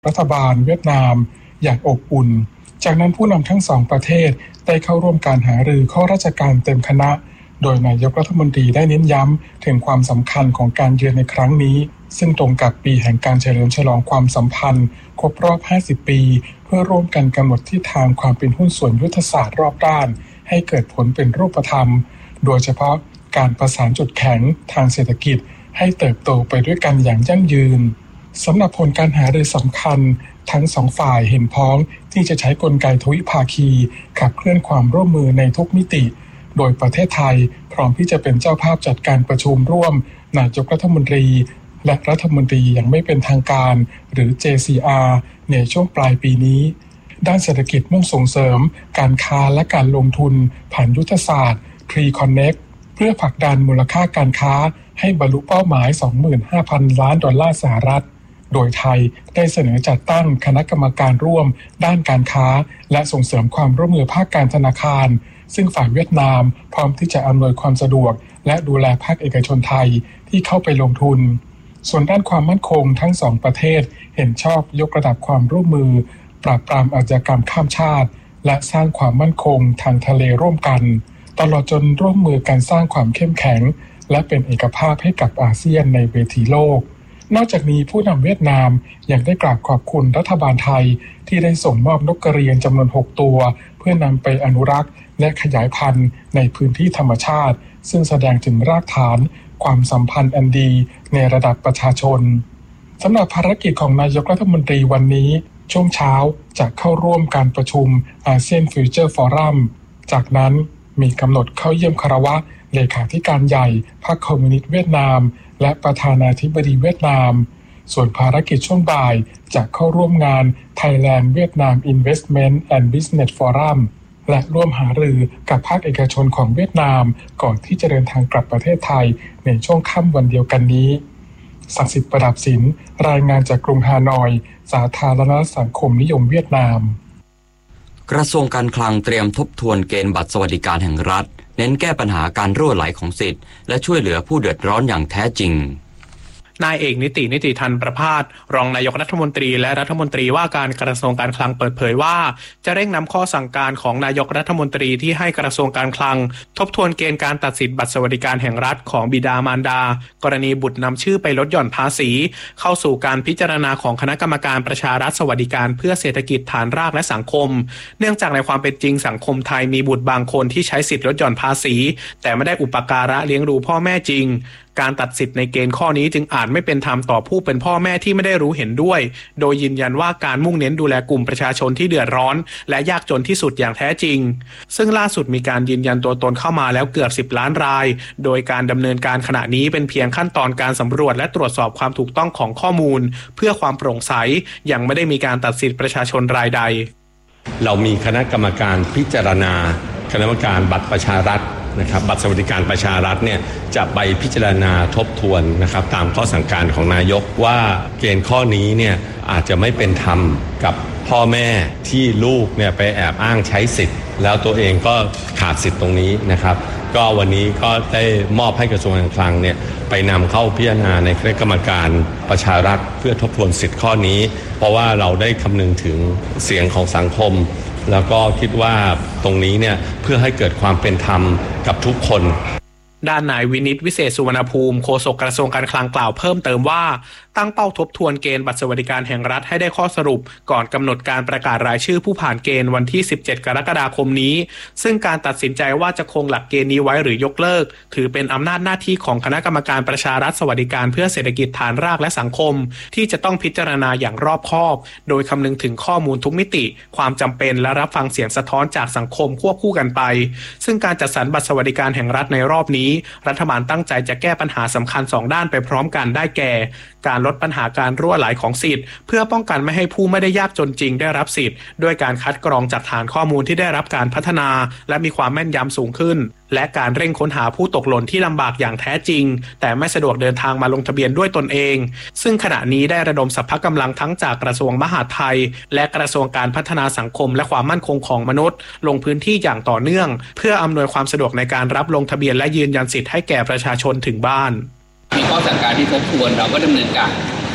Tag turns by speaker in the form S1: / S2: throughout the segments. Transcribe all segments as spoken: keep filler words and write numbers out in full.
S1: รัฐบาลเวียดนามอย่างอบอุ่นจากนั้นผู้นำทั้งสองประเทศได้เข้าร่วมการหารือข้าราชการเต็มคณะโดยนายกรัฐมนตรีได้เน้นย้ำถึงความสำคัญของการเยือนในครั้งนี้ซึ่งตรงกับปีแห่งการเฉลิมฉลองความสัมพันธ์ครบรอบห้าสิบปีเพื่อร่วมกันกำหนดทิศทางความเป็นหุ้นส่วนยุทธศาสตร์รอบด้านให้เกิดผลเป็นรูปธรรมโดยเฉพาะการประสานจุดแข็งทางเศรษฐกิจให้เติบโตไปด้วยกันอย่างยั่งยืนสำหรับผลการหารือสำคัญทั้งสองฝ่ายเห็นพ้องที่จะใช้กลไกทวิภาคีขับเคลื่อนความร่วมมือในทุกมิติโดยประเทศไทยพร้อมที่จะเป็นเจ้าภาพจัดการประชุมร่วมนายกรัฐมนตรีและรัฐมนตรีอย่างไม่เป็นทางการหรือ เจ ซี อาร์ ในช่วงปลายปีนี้ด้านเศรษฐกิจมุ่งส่งเสริมการค้าและการลงทุนผ่านยุทธศาสตร์ ทรี Connect เพื่อผลักดันมูลค่าการค้าให้บรรลุเป้าหมาย สองหมื่นห้าพัน ล้านดอลลาร์สหรัฐโดยไทยได้เสนอจัดตั้งคณะกรรมการร่วมด้านการค้าและส่งเสริมความร่วมมือภาคการธนาคารซึ่งฝ่ายเวียดนามพร้อมที่จะอำนวยความสะดวกและดูแลภาคเอกชนไทยที่เข้าไปลงทุนส่วนด้านความมั่นคงทั้งสองประเทศเห็นชอบยกระดับความร่วมมือปราบปรามอาชญากรรมข้ามชาติและสร้างความมั่นคงทางทะเลร่วมกันตลอดจนร่วมมือกันสร้างความเข้มแข็งและเป็นเอกภาพให้กับอาเซียนในเวทีโลกนอกจากนี้ผู้นำเวียดนามยังได้กราบขอบคุณรัฐบาลไทยที่ได้ส่งมอบนกกระเรียนจำนวนหกตัวเพื่อนำไปอนุรักษ์และขยายพันธุ์ในพื้นที่ธรรมชาติซึ่งแสดงถึงรากฐานความสัมพันธ์อันดีในระดับประชาชนสำหรับภารกิจของนายกรัฐมนตรีวันนี้ช่วงเช้าจะเข้าร่วมการประชุมอาเซียนฟิวเจอร์ฟอรัมจากนั้นมีกำหนดเข้าเยี่ยมคารวะเลขาธิการใหญ่พรรคคอมมิวนิสต์เวียดนามและประธานาธิบดีเวียดนามส่วนภารกิจช่วงบ่ายจะเข้าร่วมงาน Thailand Vietnam Investment and Business Forum และร่วมหารือกับภาคเอกชนของเวียดนามก่อนที่จะเดินทางกลับประเทศไทยในช่วงค่ำวันเดียวกันนี้ศักดิ์สิทธิ์ประดับศิลป์รายงานจากกรุงฮานอยสาธารณรัฐสังคมนิยมเวียดนาม
S2: กระทรวงการคลังเตรียมทบทวนเกณฑ์บัตรสวัสดิการแห่งรัฐเน้นแก้ปัญหาการรั่วไหลของสิทธิ์และช่วยเหลือผู้เดือดร้อนอย่างแท้จริง
S3: นายเอกนิตินิติธันประภาสรองนายกรัฐมนตรีและรัฐมนตรีว่าการกระทรวงการคลังเปิดเผยว่าจะเร่งนำข้อสั่งการของนายกรัฐมนตรีที่ให้กระทรวงการคลังทบทวนเกณฑ์การตัดสิทธิ์บัตรสวัสดิการแห่งรัฐของบิดามารดากรณีบุตรนำชื่อไปลดหย่อนภาษีเข้าสู่การพิจารณาของคณะกรรมการประชารัฐสวัสดิการเพื่อเศรษฐกิจฐานรากและสังคมเนื่องจากในความเป็นจริงสังคมไทยมีบุตรบางคนที่ใช้สิทธิ์ลดหย่อนภาษีแต่ไม่ได้อุปการะเลี้ยงดูพ่อแม่จริงการตัดสิทธิ์ในเกณฑ์ข้อนี้จึงอาจไม่เป็นธรรมต่อผู้เป็นพ่อแม่ที่ไม่ได้รู้เห็นด้วยโดยยืนยันว่าการมุ่งเน้นดูแลกลุ่มประชาชนที่เดือดร้อนและยากจนที่สุดอย่างแท้จริงซึ่งล่าสุดมีการยืนยันตัวตนเข้ามาแล้วเกือบสิบล้านรายโดยการดำเนินการขณะนี้เป็นเพียงขั้นตอนการสำรวจและตรวจสอบความถูกต้องของข้อมูลเพื่อความโปร่งใสยังไม่ได้มีการตัดสิทธิ์ประชาชนรายใด
S4: เรามีคณะกรรมการพิจารณาคณะกรรมการบัตรประชารัฐนะครับบัตรสวัสดิการประชารัฐเนี่ยจะไปพิจารณาทบทวนนะครับตามข้อสั่งการของนายกว่าเกณฑ์ข้อนี้เนี่ยอาจจะไม่เป็นธรรมกับพ่อแม่ที่ลูกเนี่ยไปแอบอ้างใช้สิทธิ์แล้วตัวเองก็ขาดสิทธิ์ตรงนี้นะครับก็วันนี้ก็ได้มอบให้กระทรวงการคลังเนี่ยไปนำเข้าพิจารณาในคณะกรรมการประชารัฐเพื่อทบทวนสิทธิ์ข้อนี้เพราะว่าเราได้คำนึงถึงเสียงของสังคมแล้วก็คิดว่าตรงนี้เนี่ยเพื่อให้เกิดความเป็นธรรมกับทุกคน
S3: ด้านนายวินิตวิเศษสุวรรณภูมิโฆษกกระทรวงการคลังกล่าวเพิ่มเติมว่าตั้งเป้าทบทวนเกณฑ์บัตรสวัสดิการแห่งรัฐให้ได้ข้อสรุปก่อนกำหนดการประกาศรายชื่อผู้ผ่านเกณฑ์วันที่สิบเจ็ดกรกฎาคมนี้ซึ่งการตัดสินใจว่าจะคงหลักเกณฑ์นี้ไว้หรือยกเลิกถือเป็นอำนาจหน้าที่ของคณะกรรมการประชารัฐสวัสดิการเพื่อเศรษฐกิจฐานรากและสังคมที่จะต้องพิจารณาอย่างรอบคอบโดยคำนึงถึงข้อมูลทุกมิติความจำเป็นและรับฟังเสียงสะท้อนจากสังคมควบคู่กันไปซึ่งการจัดสรรบัตรสวัสดิการแห่งรัฐในรอบนี้รัฐบาลตั้งใจจะแก้ปัญหาสำคัญสองด้านไปพร้อมกันได้แก่การลดปัญหาการรั่วไหลของสิทธิ์เพื่อป้องกันไม่ให้ผู้ไม่ได้ยากจนจริงได้รับสิทธิ์ด้วยการคัดกรองจากฐานข้อมูลที่ได้รับการพัฒนาและมีความแม่นยำสูงขึ้นและการเร่งค้นหาผู้ตกหล่นที่ลำบากอย่างแท้จริงแต่ไม่สะดวกเดินทางมาลงทะเบียนด้วยตนเองซึ่งขณะนี้ได้ระดมสรรพกำลังทั้งจากกระทรวงมหาดไทยและกระทรวงการพัฒนาสังคมและความมั่นคงของมนุษย์ลงพื้นที่อย่างต่อเนื่องเพื่ออำนวยความสะดวกในการรับลงทะเบียนและยืนยันสิทธิ์ให้แก่ประชาชนถึงบ้าน
S5: มีข้อสั่งการที่ทบทวนเราก็ดำเนินการ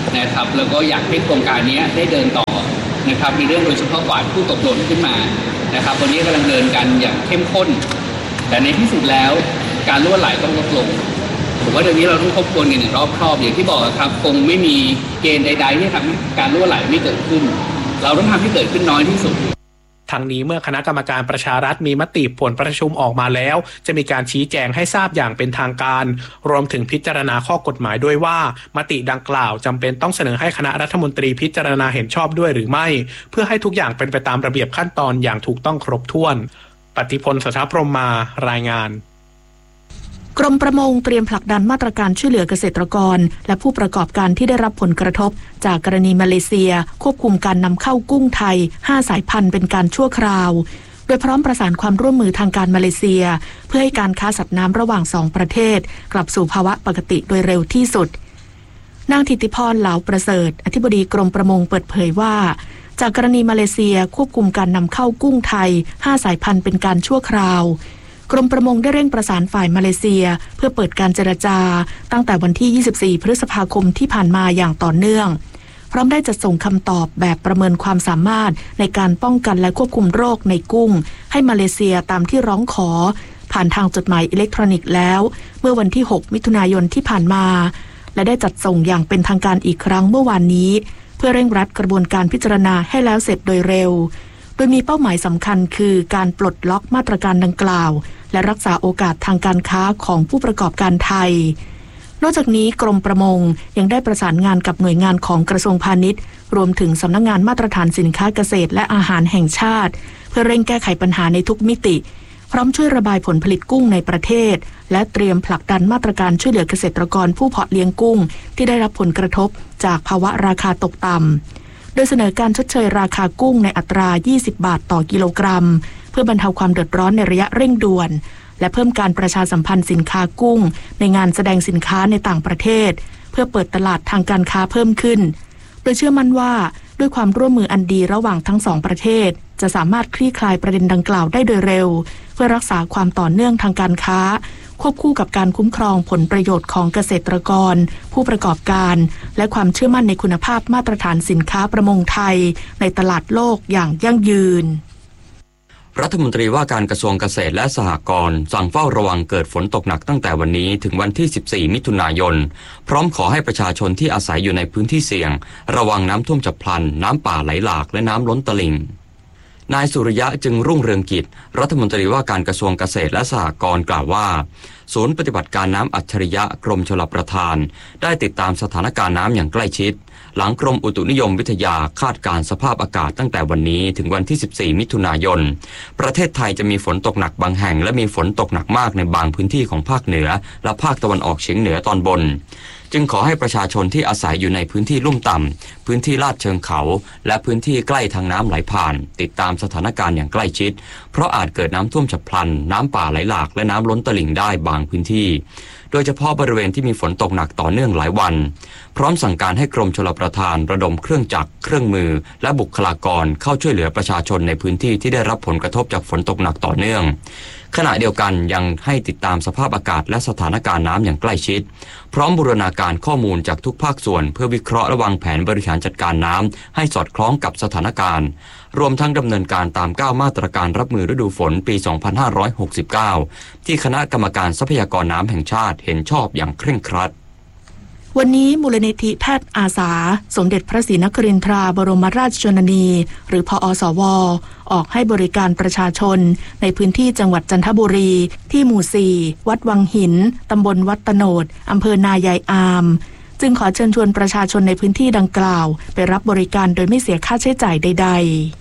S5: นะครับแล้วก็อยากให้โครงการนี้ได้เดินต่อนะครับในเรื่องโดยเฉพาะกวาดผู้ตกหล่นขึ้นมานะครับวันนี้กำลังเดินกันอย่างเข้มข้นแต่ในที่สุดแล้วการรั่วไหลต้องลดลงผมว่าเดี๋ยวนี้เราต้องทบทวนกันอย่างรอบคอบอย่างที่บอกครับคงไม่มีเกณฑ์ใดๆที่ทำให้การรั่วไหลไม่เกิดขึ้นเราต้องทำให้เกิดขึ้นน้อยที่สุด
S3: ทั้งนี้เมื่อคณะกรรมการประชารัฐมีมติผลประชุมออกมาแล้วจะมีการชี้แจงให้ทราบอย่างเป็นทางการรวมถึงพิจารณาข้อกฎหมายด้วยว่ามติดังกล่าวจำเป็นต้องเสนอให้คณะรัฐมนตรีพิจารณาเห็นชอบด้วยหรือไม่เพื่อให้ทุกอย่างเป็นไปตามระเบียบขั้นตอนอย่างถูกต้องครบถ้วนปฏิพล สัทธพรหมมารายงาน
S6: กรมประมงเตรียมผลักดันมาตรการช่วยเหลือเกษตรกรและผู้ประกอบการที่ได้รับผลกระทบจากกรณีมาเลเซียควบคุมการนำเข้ากุ้งไทยห้าสายพันธุ์เป็นการชั่วคราวโดยพร้อมประสานความร่วมมือทางการมาเลเซียเพื่อให้การค้าสัตว์น้ำระหว่างสองประเทศกลับสู่ภาวะปกติโดยเร็วที่สุดนางธิติพรเหลาประเสริฐอธิบดีกรมประมงเปิดเผยว่าจากกรณีมาเลเซียควบคุมการนำเข้ากุ้งไทยห้าสายพันธุ์เป็นการชั่วคราวกรมประมงได้เร่งประสานฝ่ายมาเลเซียเพื่อเปิดการเจรจาตั้งแต่วันที่ยี่สิบสี่พฤษภาคมที่ผ่านมาอย่างต่อเนื่องพร้อมได้จัดส่งคำตอบแบบประเมินความสามารถในการป้องกันและควบคุมโรคในกุ้งให้มาเลเซียตามที่ร้องขอผ่านทางจดหมายอิเล็กทรอนิกส์แล้วเมื่อวันที่หกมิถุนายนที่ผ่านมาและได้จัดส่งอย่างเป็นทางการอีกครั้งเมื่อวานนี้เพื่อเร่งรัดกระบวนการพิจารณาให้แล้วเสร็จโดยเร็วโดยมีเป้าหมายสำคัญคือการปลดล็อกมาตรการดังกล่าวและรักษาโอกาสทางการค้าของผู้ประกอบการไทยนอกจากนี้กรมประมงยังได้ประสานงานกับหน่วยงานของกระทรวงพาณิชย์รวมถึงสำนักงานมาตรฐานสินค้าเกษตรและอาหารแห่งชาติเพื่อเร่งแก้ไขปัญหาในทุกมิติพร้อมช่วยระบายผลผลิตกุ้งในประเทศและเตรียมผลักดันมาตรการช่วยเหลือเกษตรกรผู้เพาะเลี้ยงกุ้งที่ได้รับผลกระทบจากภาวะราคาตกต่ำโดยเสนอการชดเชยราคากุ้งในอัตรายี่สิบบาทต่อกิโลกรัมเพื่อบรรเทาความเดือดร้อนในระยะเร่งด่วนและเพิ่มการประชาสัมพันธ์สินค้ากุ้งในงานแสดงสินค้าในต่างประเทศเพื่อเปิดตลาดทางการค้าเพิ่มขึ้นโดยเชื่อมั่นว่าด้วยความร่วมมืออันดีระหว่างทั้งสองประเทศจะสามารถคลี่คลายประเด็นดังกล่าวได้โดยเร็วเพื่อรักษาความต่อเนื่องทางการค้าควบคู่กับการคุ้มครองผลประโยชน์ของเกษตรกรผู้ประกอบการและความเชื่อมั่นในคุณภาพมาตรฐานสินค้าประมงไทยในตลาดโลกอย่างยั่งยืน
S2: รัฐมนตรีว่าการกระทรวงเกษตรและสหกรณ์สั่งเฝ้าระวังเกิดฝนตกหนักตั้งแต่วันนี้ถึงวันที่สิบสี่มิถุนายนพร้อมขอให้ประชาชนที่อาศัยอยู่ในพื้นที่เสี่ยงระวังน้ำท่วมฉับพลันน้ำป่าไหลหลากและน้ำล้นตลิ่งนายสุริยะจึงรุ่งเรืองกิจรัฐมนตรีว่าการกระทรวงเกษตรและสหกรณ์กล่าวว่าศูนย์ปฏิบัติการน้ำอัจฉริยะกรมชลประทานได้ติดตามสถานการณ์น้ำอย่างใกล้ชิดหลังกรมอุตุนิยมวิทยาคาดการณ์สภาพอากาศตั้งแต่วันนี้ถึงวันที่สิบสี่มิถุนายนประเทศไทยจะมีฝนตกหนักบางแห่งและมีฝนตกหนักมากในบางพื้นที่ของภาคเหนือและภาคตะวันออกเฉียงเหนือตอนบนจึงขอให้ประชาชนที่อาศัยอยู่ในพื้นที่ลุ่มต่ำพื้นที่ลาดเชิงเขาและพื้นที่ใกล้ทางน้ำไหลผ่านติดตามสถานการณ์อย่างใกล้ชิดเพราะอาจเกิดน้ำท่วมฉับพลันน้ำป่าไหลหลากและน้ำล้นตลิ่งได้บางพื้นที่โดยเฉพาะบริเวณที่มีฝนตกหนักต่อเนื่องหลายวันพร้อมสั่งการให้กรมชลประทานระดมเครื่องจักรเครื่องมือและบุคลากรเข้าช่วยเหลือประชาชนในพื้นที่ที่ได้รับผลกระทบจากฝนตกหนักต่อเนื่องขณะเดียวกันยังให้ติดตามสภาพอากาศและสถานการณ์น้ำอย่างใกล้ชิดพร้อมบูรณาการข้อมูลจากทุกภาคส่วนเพื่อวิเคราะห์และวางแผนบริหารจัดการน้ำให้สอดคล้องกับสถานการณ์รวมทั้งดำเนินการตามเก้ามาตรการรับมือฤดูฝนปีสองพันห้าร้อยหกสิบเก้าที่คณะกรรมการทรัพยากรน้ำแห่งชาติเห็นชอบอย่างเคร่งครัด
S6: วันนี้มูลนิธิแพทย์อาสาสมเด็จพระศรีนครินทราบรมราชชนนีหรือพอสวออกให้บริการประชาชนในพื้นที่จังหวัดจันทบุรีที่หมู่สี่วัดวังหินตำบลวัดตโนดอำเภอนายายอามจึงขอเชิญชวนประชาชนในพื้นที่ดังกล่าวไปรับบริการโดยไม่เสียค่าใช้จ่ายใด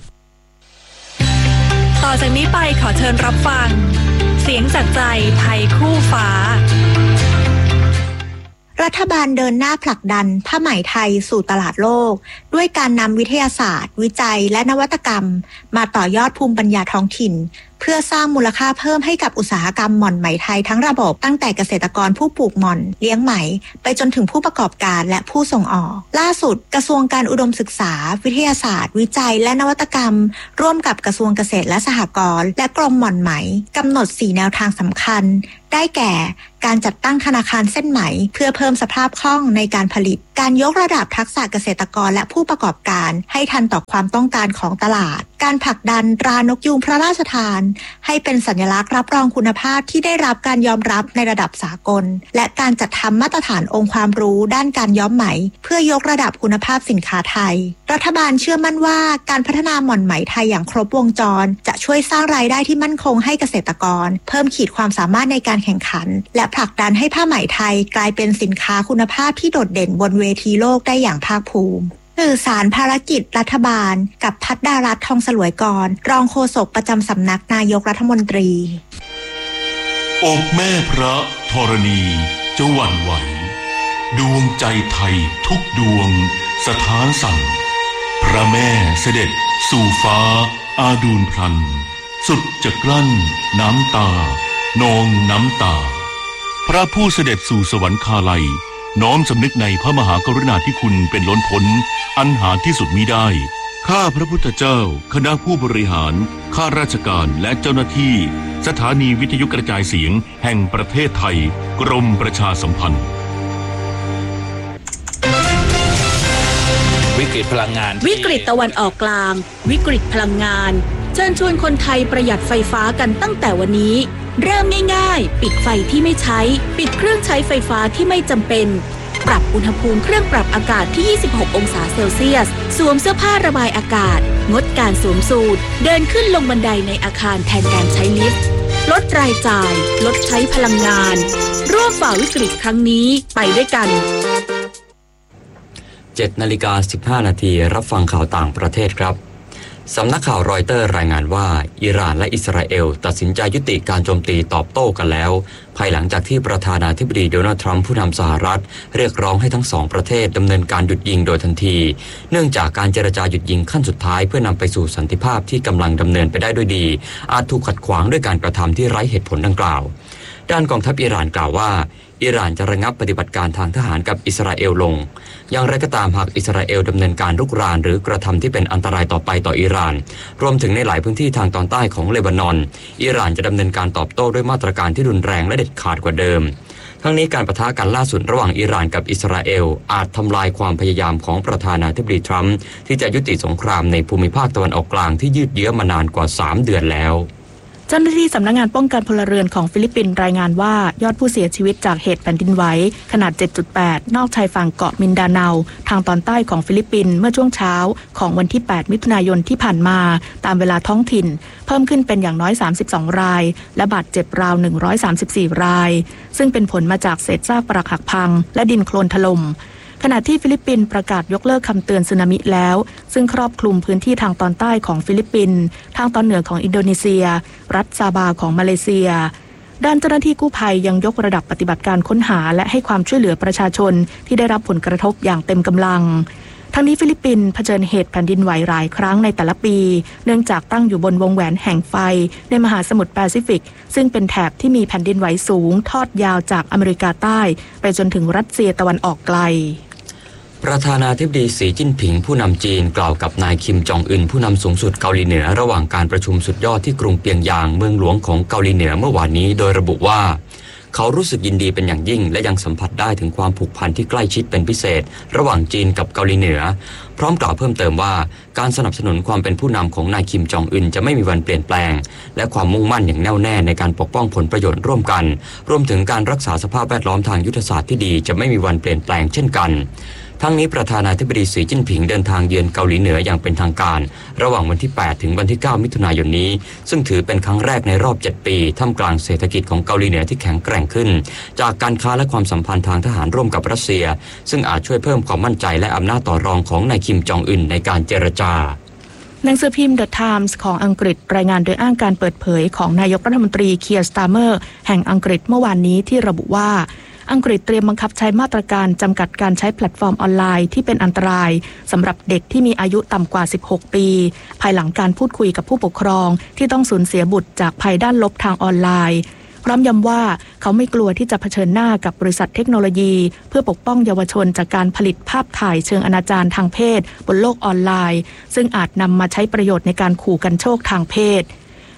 S6: ๆ
S7: ต่อจากนี้ไปขอเชิญรับฟังเสียงจากใจไทยคู่ฟ้า
S8: รัฐบาลเดินหน้าผลักดันผ้าไหมไทยสู่ตลาดโลกด้วยการนำวิทยาศาสตร์วิจัยและนวัตกรรมมาต่อยอดภูมิปัญญาท้องถิ่นเพื่อสร้างมูลค่าเพิ่มให้กับอุตสาหกรรมหม่อนไหมไทยทั้งระบบตั้งแต่เกษตรกรผู้ปลูกหม่อนเลี้ยงไหมไปจนถึงผู้ประกอบการและผู้ส่งออกล่าสุดกระทรวงการอุดมศึกษาวิทยาศาสตร์วิจัยและนวัตกรรมร่วมกับกระทรวงเกษตรและสหกรณ์และกรมหม่อนไหมกำหนดสี่แนวทางสำคัญได้แก่การจัดตั้งธนาคารเส้นไหมเพื่อเพิ่มสภาพคล่องในการผลิตการยกระดับทักษะเกษตรกรและผู้ประกอบการให้ทันต่อความต้องการของตลาดการผลักดันตรานกยูงพระราชทานให้เป็นสัญลักษณ์รับรองคุณภาพที่ได้รับการยอมรับในระดับสากลและการจัดทำมาตรฐานองค์ความรู้ด้านการย้อมไหมเพื่อยกระดับคุณภาพสินค้าไทยรัฐบาลเชื่อมั่นว่าการพัฒนาหม่อนไหมไทยอย่างครบวงจรจะช่วยสร้างรายได้ที่มั่นคงให้เกษตรกรเพิ่มขีดความสามารถในการแข่งขันและผลักดันให้ผ้าไหมไทยกลายเป็นสินค้าคุณภาพที่โดดเด่นบนเวทีโลกได้อย่างภาคภูมิสื่อสารภารกิจรัฐบาลกับพัฒดารัตน์ทองสลวยกรรองโฆษกประจำสำนักนายกรัฐมนตรี
S9: อกแม่พระธรณีจะหวั่นไหวดวงใจไทยทุกดวงสถานสั่นพระแม่เสด็จสู่ฟ้าอาดูลพลันสุดจะกลั้นน้ำตานองน้ำตาพระผู้เสด็จสู่สวรรคาลัยน้อมสำนึกในพระมหากรุณาธิคุณเป็นล้นพ้นอันหาที่สุดมิได้ข้าพระพุทธเจ้าคณะผู้บริหารข้าราชการและเจ้าหน้าที่สถานีวิทยุกระจายเสียงแห่งประเทศไทยกรมประชาสัมพันธ์
S10: วิกฤตพลังงาน
S11: วิกฤตตะวันออกกลางวิกฤตพลังงานเชิญชวนคนไทยประหยัดไฟฟ้ากันตั้งแต่วันนี้เริ่มง่ายๆปิดไฟที่ไม่ใช้ปิดเครื่องใช้ไฟฟ้าที่ไม่จำเป็นปรับอุณหภูมิเครื่องปรับอากาศที่ยี่สิบหกองศาเซลเซียสสวมเสื้อผ้าระบายอากาศงดการสวมสูทเดินขึ้นลงบันไดในอาคารแทนการใช้ลิฟต์ลดรายจ่ายลดใช้พลังงานร่วมฝ่าวิกฤตครั้งนี้ไปด้วยกัน
S2: เจ็ดนาฬิกาสิบห้านาทีรับฟังข่าวต่างประเทศครับสำนักข่าวรอยเตอร์รายงานว่าอิหร่านและอิสราเอลตัดสินใจยุติการโจมตีตอบโต้กันแล้วภายหลังจากที่ประธานาธิบดีโดนัลด์ทรัมป์ผู้นำสหรัฐเรียกร้องให้ทั้งสองประเทศดำเนินการหยุดยิงโดยทันทีเนื่องจากการเจรจาหยุดยิงขั้นสุดท้ายเพื่อนำไปสู่สันติภาพที่กำลังดำเนินไปได้ด้วยดีอาจถูกขัดขวางด้วยการกระทำที่ไร้เหตุผลดังกล่าวด้านกองทัพอิหร่านกล่าวว่าอิหร่านจะระงับปฏิบัติการทางทหารกับอิสราเอลลงอย่างไรก็ตามหากอิสราเอลดำเนินการรุกรานหรือกระทำที่เป็นอันตรายต่อไปต่ออิหร่านรวมถึงในหลายพื้นที่ทางตอนใต้ของเลบานอนอิหร่านจะดำเนินการตอบโต้ด้วยมาตรการที่รุนแรงและเด็ดขาดกว่าเดิมทั้งนี้การปะทะกันล่าสุดระหว่างอิหร่านกับอิสราเอลอาจทำลายความพยายามของประธานาธิบดีทรัมป์ที่จะยุติสงครามในภูมิภาคตะวันออกกลางที่ยืดเยื้อมานานกว่าสามเดือนแล้ว
S6: เจ้าหน้าที่สำนักงานป้องกันพลเรือนของฟิลิปปินส์รายงานว่ายอดผู้เสียชีวิตจากเหตุแผ่นดินไหวขนาด เจ็ดจุดแปด นอกชายฝั่งเกาะมินดาเนาทางตอนใต้ของฟิลิปปินส์เมื่อช่วงเช้าของวันที่แปดมิถุนายนที่ผ่านมาตามเวลาท้องถิ่นเพิ่มขึ้นเป็นอย่างน้อยสามสิบสองรายและบาดเจ็บราวหนึ่งร้อยสามสิบสี่รายซึ่งเป็นผลมาจากเศษซากปรักหักพังและดินโคลนถล่มขณะที่ฟิลิปปินส์ประกาศยกเลิกคำเตือนสึนามิแล้วซึ่งครอบคลุมพื้นที่ทางตอนใต้ของฟิลิปปินส์ทางตอนเหนือของอินโดนีเซียรัฐซาบาของมาเลเซียด้านเจ้าหน้าที่กู้ภัยยังยกระดับปฏิบัติการค้นหาและให้ความช่วยเหลือประชาชนที่ได้รับผลกระทบอย่างเต็มกำลังทั้งนี้ฟิลิปปินส์เผชิญเหตุแผ่นดินไหวหลายครั้งในแต่ละปีเนื่องจากตั้งอยู่บนวงแหวนแห่งไฟในมหาสมุทรแปซิฟิกซึ่งเป็นแถบที่มีแผ่นดินไหวสูงทอดยาวจากอเมริกาใต้ไปจนถึงรัสเซียตะวันออกไกล
S2: ประธานาธิบดีสีจิ้นผิงผู้นำจีนกล่าวกับนายคิมจองอึนผู้นำสูงสุดเกาหลีเหนือระหว่างการประชุมสุดยอดที่กรุงเปียงยางเมืองหลวงของเกาหลีเหนือเมื่อวานนี้โดยระบุว่าเขารู้สึกยินดีเป็นอย่างยิ่งและยังสัมผัสได้ถึงความผูกพันที่ใกล้ชิดเป็นพิเศษระหว่างจีนกับเกาหลีเหนือพร้อมกล่าวเพิ่มเติมว่าการสนับสนุนความเป็นผู้นำของนายคิมจองอึนจะไม่มีวันเปลี่ยนแปลงและความมุ่งมั่นอย่างแน่วแน่ในการปกป้องผลประโยชน์ร่วมกันรวมถึงการรักษาสภาพแวดล้อมทางยุทธศาสตร์ที่ดีจะไม่มีวันเปลี่ยนแปลงเช่นกันทั้งนี้ประธานาธิบดีสีจิ้นผิงเดินทางเยือนเกาหลีเหนืออย่างเป็นทางการระหว่างวันที่แปดถึงวันที่เก้ามิถุนายนนี้ซึ่งถือเป็นครั้งแรกในรอบเจ็ดปีท่ามกลางเศรษฐกิจของเกาหลีเหนือที่แข็งแกร่งขึ้นจากการค้าและความสัมพันธ์ทางทหารร่วมกับรัสเซียซึ่งอาจช่วยเพิ่มความมั่นใจและอำนาจต่อรองของนายคิมจองอึนในการเจรจา
S6: หนังสือพิมพ์ The Times ของอังกฤษรายงานโดยอ้างการเปิดเผยของนายกรัฐมนตรีเคียร์ สตาร์เมอร์แห่งอังกฤษเมื่อวานนี้ที่ระบุว่าอังกฤษเตรียมบังคับใช้มาตรการจำกัดการใช้แพลตฟอร์มออนไลน์ที่เป็นอันตรายสำหรับเด็กที่มีอายุต่ำกว่าสิบหกปีภายหลังการพูดคุยกับผู้ปกครองที่ต้องสูญเสียบุตรจากภัยด้านลบทางออนไลน์พร้อมย้ำว่าเขาไม่กลัวที่จะเผชิญหน้ากับบริษัทเทคโนโลยีเพื่อปกป้องเยาวชนจากการผลิตภาพถ่ายเชิงอนาจารทางเพศบนโลกออนไลน์ซึ่งอาจนำมาใช้ประโยชน์ในการขู่กันโชคทางเพศ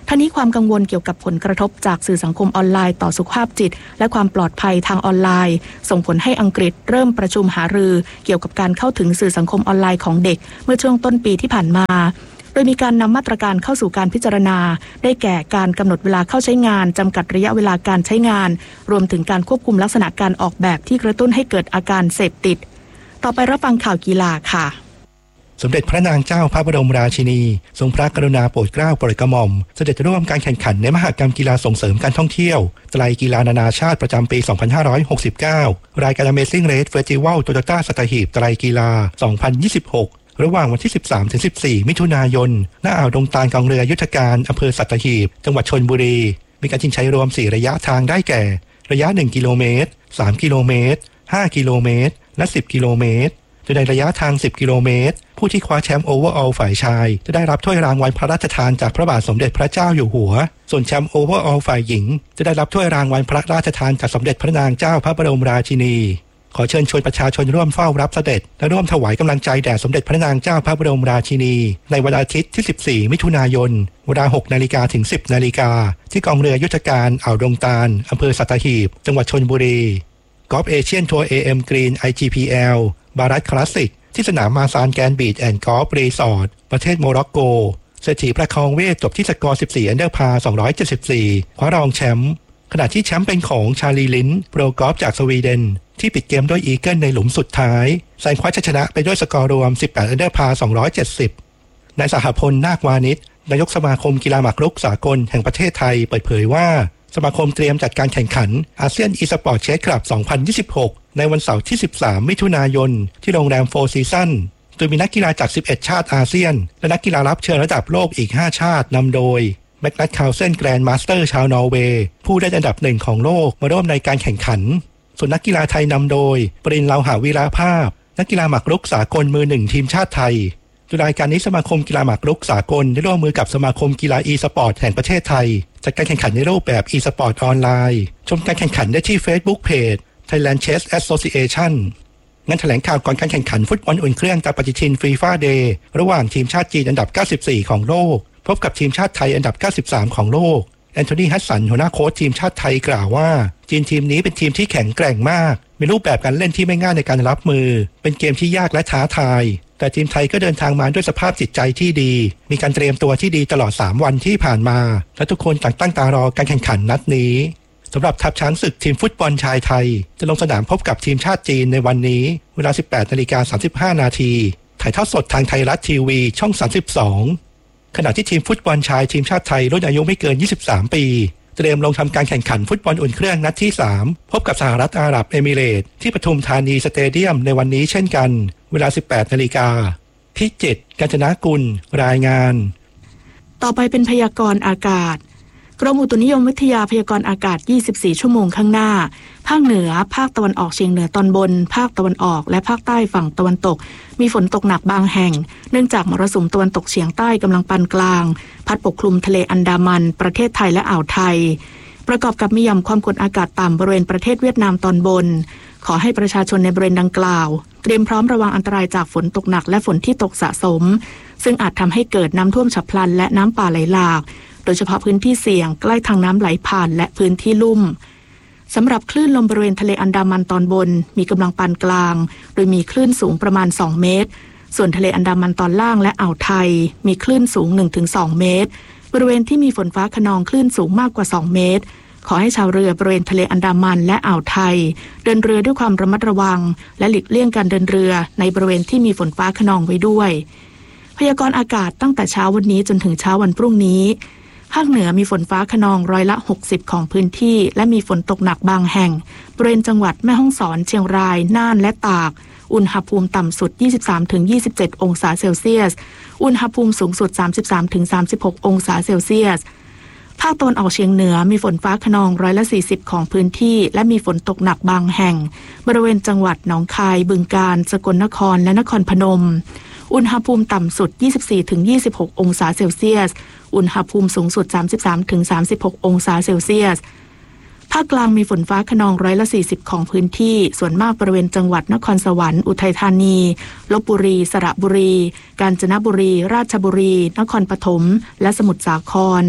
S6: ทั้งนี้ความกังวลเกี่ยวกับผลกระทบจากสื่อสังคมออนไลน์ต่อสุขภาพจิตและความปลอดภัยทางออนไลน์ส่งผลให้อังกฤษเริ่มประชุมหารือเกี่ยวกับการเข้าถึงสื่อสังคมออนไลน์ของเด็กเมื่อช่วงต้นปีที่ผ่านมาโดยมีการนำมาตรการเข้าสู่การพิจารณาได้แก่การกำหนดเวลาเข้าใช้งานจำกัดระยะเวลาการใช้งานรวมถึงการควบคุมลักษณะการออกแบบที่กระตุ้นให้เกิดอาการเสพติดต่อไปรับฟังข่าวกีฬาค่ะ
S10: สมเด็จพระนางเจ้าพระบรมราชินีทรงพระกรุณาโปรดเกล้าโปรดกระหม่อมเสด็จร่วมการแข่งขันในมหกรรมกีฬาส่งเสริมการท่องเที่ยวไตรกีฬานานาชาติประจำปี สองพันห้าร้อยหกสิบเก้า รายการ Amazing Race Festival Toyota สัตหีบไตรกีฬา สองพันยี่สิบหก ระหว่างวันที่ สิบสามถึงสิบสี่ มิถุนายน ณ อ่าวดงตาลกองเรือยุทธการอำเภอสัตหีบจังหวัดชลบุรีมีการชิงชัยรวมสี่ระยะทางได้แก่ระยะหนึ่งกิโลเมตรสามกิโลเมตรห้ากิโลเมตรและสิบกิโลเมตรโดยในระยะทางสิบกิโลเมตรผู้ที่คว้าแชมป์โอเวอร์ออลฝ่ายชายจะได้รับถ้วยรางวัลพระราชทานจากพระบาทสมเด็จพระเจ้าอยู่หัวส่วนแชมป์โอเวอร์ออลฝ่ายหญิงจะได้รับถ้วยรางวัลพระราชทานจากสมเด็จพระนางเจ้าพระบรมราชินีขอเชิญชวนประชาชนร่วมเฝ้ารับเสด็จและร่วมถวายกำลังใจแด่สมเด็จพระนางเจ้าพระบรมราชินีในวันอาทิตย์ที่สิบสี่มิถุนายนเวลาหกนาฬิกาถึงสิบนาฬิกาที่กองเรือยุทธการอ่าวดงตาลอำเภอสัตหีบจังหวัดชลบุรีกอล์ฟเอเชียนทัวร์ เอ เอ็ม Green ไอ จี พี แอล บารัตคลาสสิกที่สนามมาซานแกนบีชแอนด์กอล์ฟรีสอร์ทประเทศโมร็อกโกเศรษฐีประคองเวทจบที่สกอร์สิบสี่อันเดอร์พาร์สองร้อยเจ็ดสิบสี่คว้ารองแชมป์ขณะที่แชมป์เป็นของชาลีลินโปรกอล์ฟจากสวีเดนที่ปิดเกมด้วยอีเกิลในหลุมสุดท้ายแซงคว้าชัยชนะไปด้วยสกอร์รวมสิบแปดอันเดอร์พาร์สองร้อยเจ็ดสิบนายสหพลนาควานิชนายกสมาคมกีฬาหมากรุกสากลแห่งประเทศไทยเปิดเผยว่าสมาคมเตรียมจัดการแข่งขันอาเซียนอีสปอร์ตเชสคลับสองพันยี่สิบหกในวันเสาร์ที่สิบสามมิถุนายนที่โรงแรมโฟร์ซีซั่นโดยมีนักกีฬาจากสิบเอ็ดชาติอาเซียนและนักกีฬารับเชิญระดับโลกอีกห้าชาตินำโดยแมกนัสคาร์ลเซนแกรนด์มาสเตอร์ชาวนอร์เวย์ผู้ได้อันดับหนึ่งของโลกมาร่วมในการแข่งขันส่วนนักกีฬาไทยนำโดยปรินเลาหาวีระภาพนักกีฬาหมากรุกสากลมือหนึ่งทีมชาติไทยโดยรายการนี้สมาคมกีฬาหมากรุกสากลได้ร่วมมือกับสมาคมกีฬาอีสปอร์ตแห่งประเทศไทยจัดการแข่งขันในรูปแบบอีสปอร์ตออนไลน์ชมการแข่งขันได้ที่ Facebook Page Thailand Chess Association งานแถลงข่าวก่อนการแข่งขันฟุตบอลอุ่นเครื่องตามปฏิทินฟีฟ่าเดย์ระหว่างทีมชาติจีนอันดับเก้าสิบสี่ของโลกพบกับทีมชาติไทยอันดับเก้าสิบสามของโลกแอนโทนีฮัสสันหัวหน้าโค้ชทีมชาติไทยกล่าวว่าจีนทีมนี้เป็นทีมที่แข็งแกร่งมากมีรูปแบบการเล่นที่ไม่ง่ายในการรับมือเป็นเกมที่ยากและท้าทายแต่ทีมไทยก็เดินทางมาด้วยสภาพจิตใจที่ดีมีการเตรียมตัวที่ดีตลอดสามวันที่ผ่านมาและทุกคนต่างตั้งตารอการแข่งขันนัดนี้สำหรับทัพช้างศึกทีมฟุตบอลชายไทยจะลงสนามพบกับทีมชาติจีนในวันนี้เวลา สิบแปดนาฬิกาสามสิบห้านาทีถ่ายทอดสดทางไทยรัฐทีวีช่องสามสิบสองขณะที่ทีมฟุตบอลชายทีมชาติไทยรุ่นอายุไม่เกินยี่สิบสามปีเตรียมลงทำการแข่งขันฟุตบอลอุ่นเครื่องนัดที่สามพบกับสหรัฐอาหรับเอมิเรตส์ที่ปทุมธานีสเตเดียมในวันนี้เช่นกันเวลา สิบแปดนาฬิกาพิจิตร กาญจนกุลรายงาน
S6: ต่อไปเป็นพยากรณ์อากาศกรมอุตุนิยมวิทยาพยากรณ์อากาศยี่สิบสี่ชั่วโมงข้างหน้าภาคเหนือภาคตะวันออกเฉียงเหนือตอนบนภาคตะวันออกและภาคใต้ฝั่งตะวันตกมีฝนตกหนักบางแห่งเนื่องจากมรสุมตะวันตกเฉียงใต้กำลังปานกลางพัดปกคลุมทะเลอันดามันประเทศไทยและอ่าวไทยประกอบกับมีหย่อมความกดอากาศต่ำบริเวณประเทศเวียดนามตอนบนขอให้ประชาชนในบริเวณดังกล่าวเตรียมพร้อมระวังอันตรายจากฝนตกหนักและฝนที่ตกสะสมซึ่งอาจทำให้เกิดน้ำท่วมฉับพลันและน้ำป่าไหลหลากโดยเฉพาะพื้นที่เสี่ยงใกล้ทางน้ำไหลผ่านและพื้นที่ลุ่มสำหรับคลื่นลมบริเวณทะเลอันดามันตอนบนมีกำลังปานกลางโดยมีคลื่นสูงประมาณสองเมตรส่วนทะเลอันดามันตอนล่างและอ่าวไทยมีคลื่นสูง หนึ่งถึงสอง เมตรบริเวณที่มีฝนฟ้าคะนองคลื่นสูงมากกว่าสองเมตรขอให้ชาวเรือบริเวณทะเลอันดามันและอ่าวไทยเดินเรือด้วยความระมัดระวังและหลีกเลี่ยงการเดินเรือในบริเวณที่มีฝนฟ้าคะนองไว้ด้วยพยากรณ์อากาศตั้งแต่เช้าวันนี้จนถึงเช้าวันพรุ่งนี้ภาคเหนือมีฝนฟ้าคะนองร้อยละหกสิบของพื้นที่และมีฝนตกหนักบางแห่งบริเวณจังหวัดแม่ฮ่องสอนเชียงรายน่านและตากอุณหภูมิต่ำสุด ยี่สิบสามถึงยี่สิบเจ็ด องศาเซลเซียสอุณหภูมิสูงสุด สามสิบสามถึงสามสิบหก องศาเซลเซียสภาคตะวันออกเฉียงเหนือมีฝนฟ้าคะนองร้อยละสี่สิบของพื้นที่และมีฝนตกหนักบางแห่งบริเวณจังหวัดหนองคายบึงกาฬสกลนครและนครพนมอุณหภูมิต่ำสุด ยี่สิบสี่ถึงยี่สิบหก องศาเซลเซียสอุณหภูมิสูงสุด สามสิบสามถึงสามสิบหก องศาเซลเซียสภาคกลางมีฝนฟ้าคะนองร้อยละสี่สิบของพื้นที่ส่วนมากบริเวณจังหวัดนครสวรรค์อุทัยธานีลพบุรีสระบุรีกาญจนบุรีราชบุรีนครปฐมและสมุทรสาคร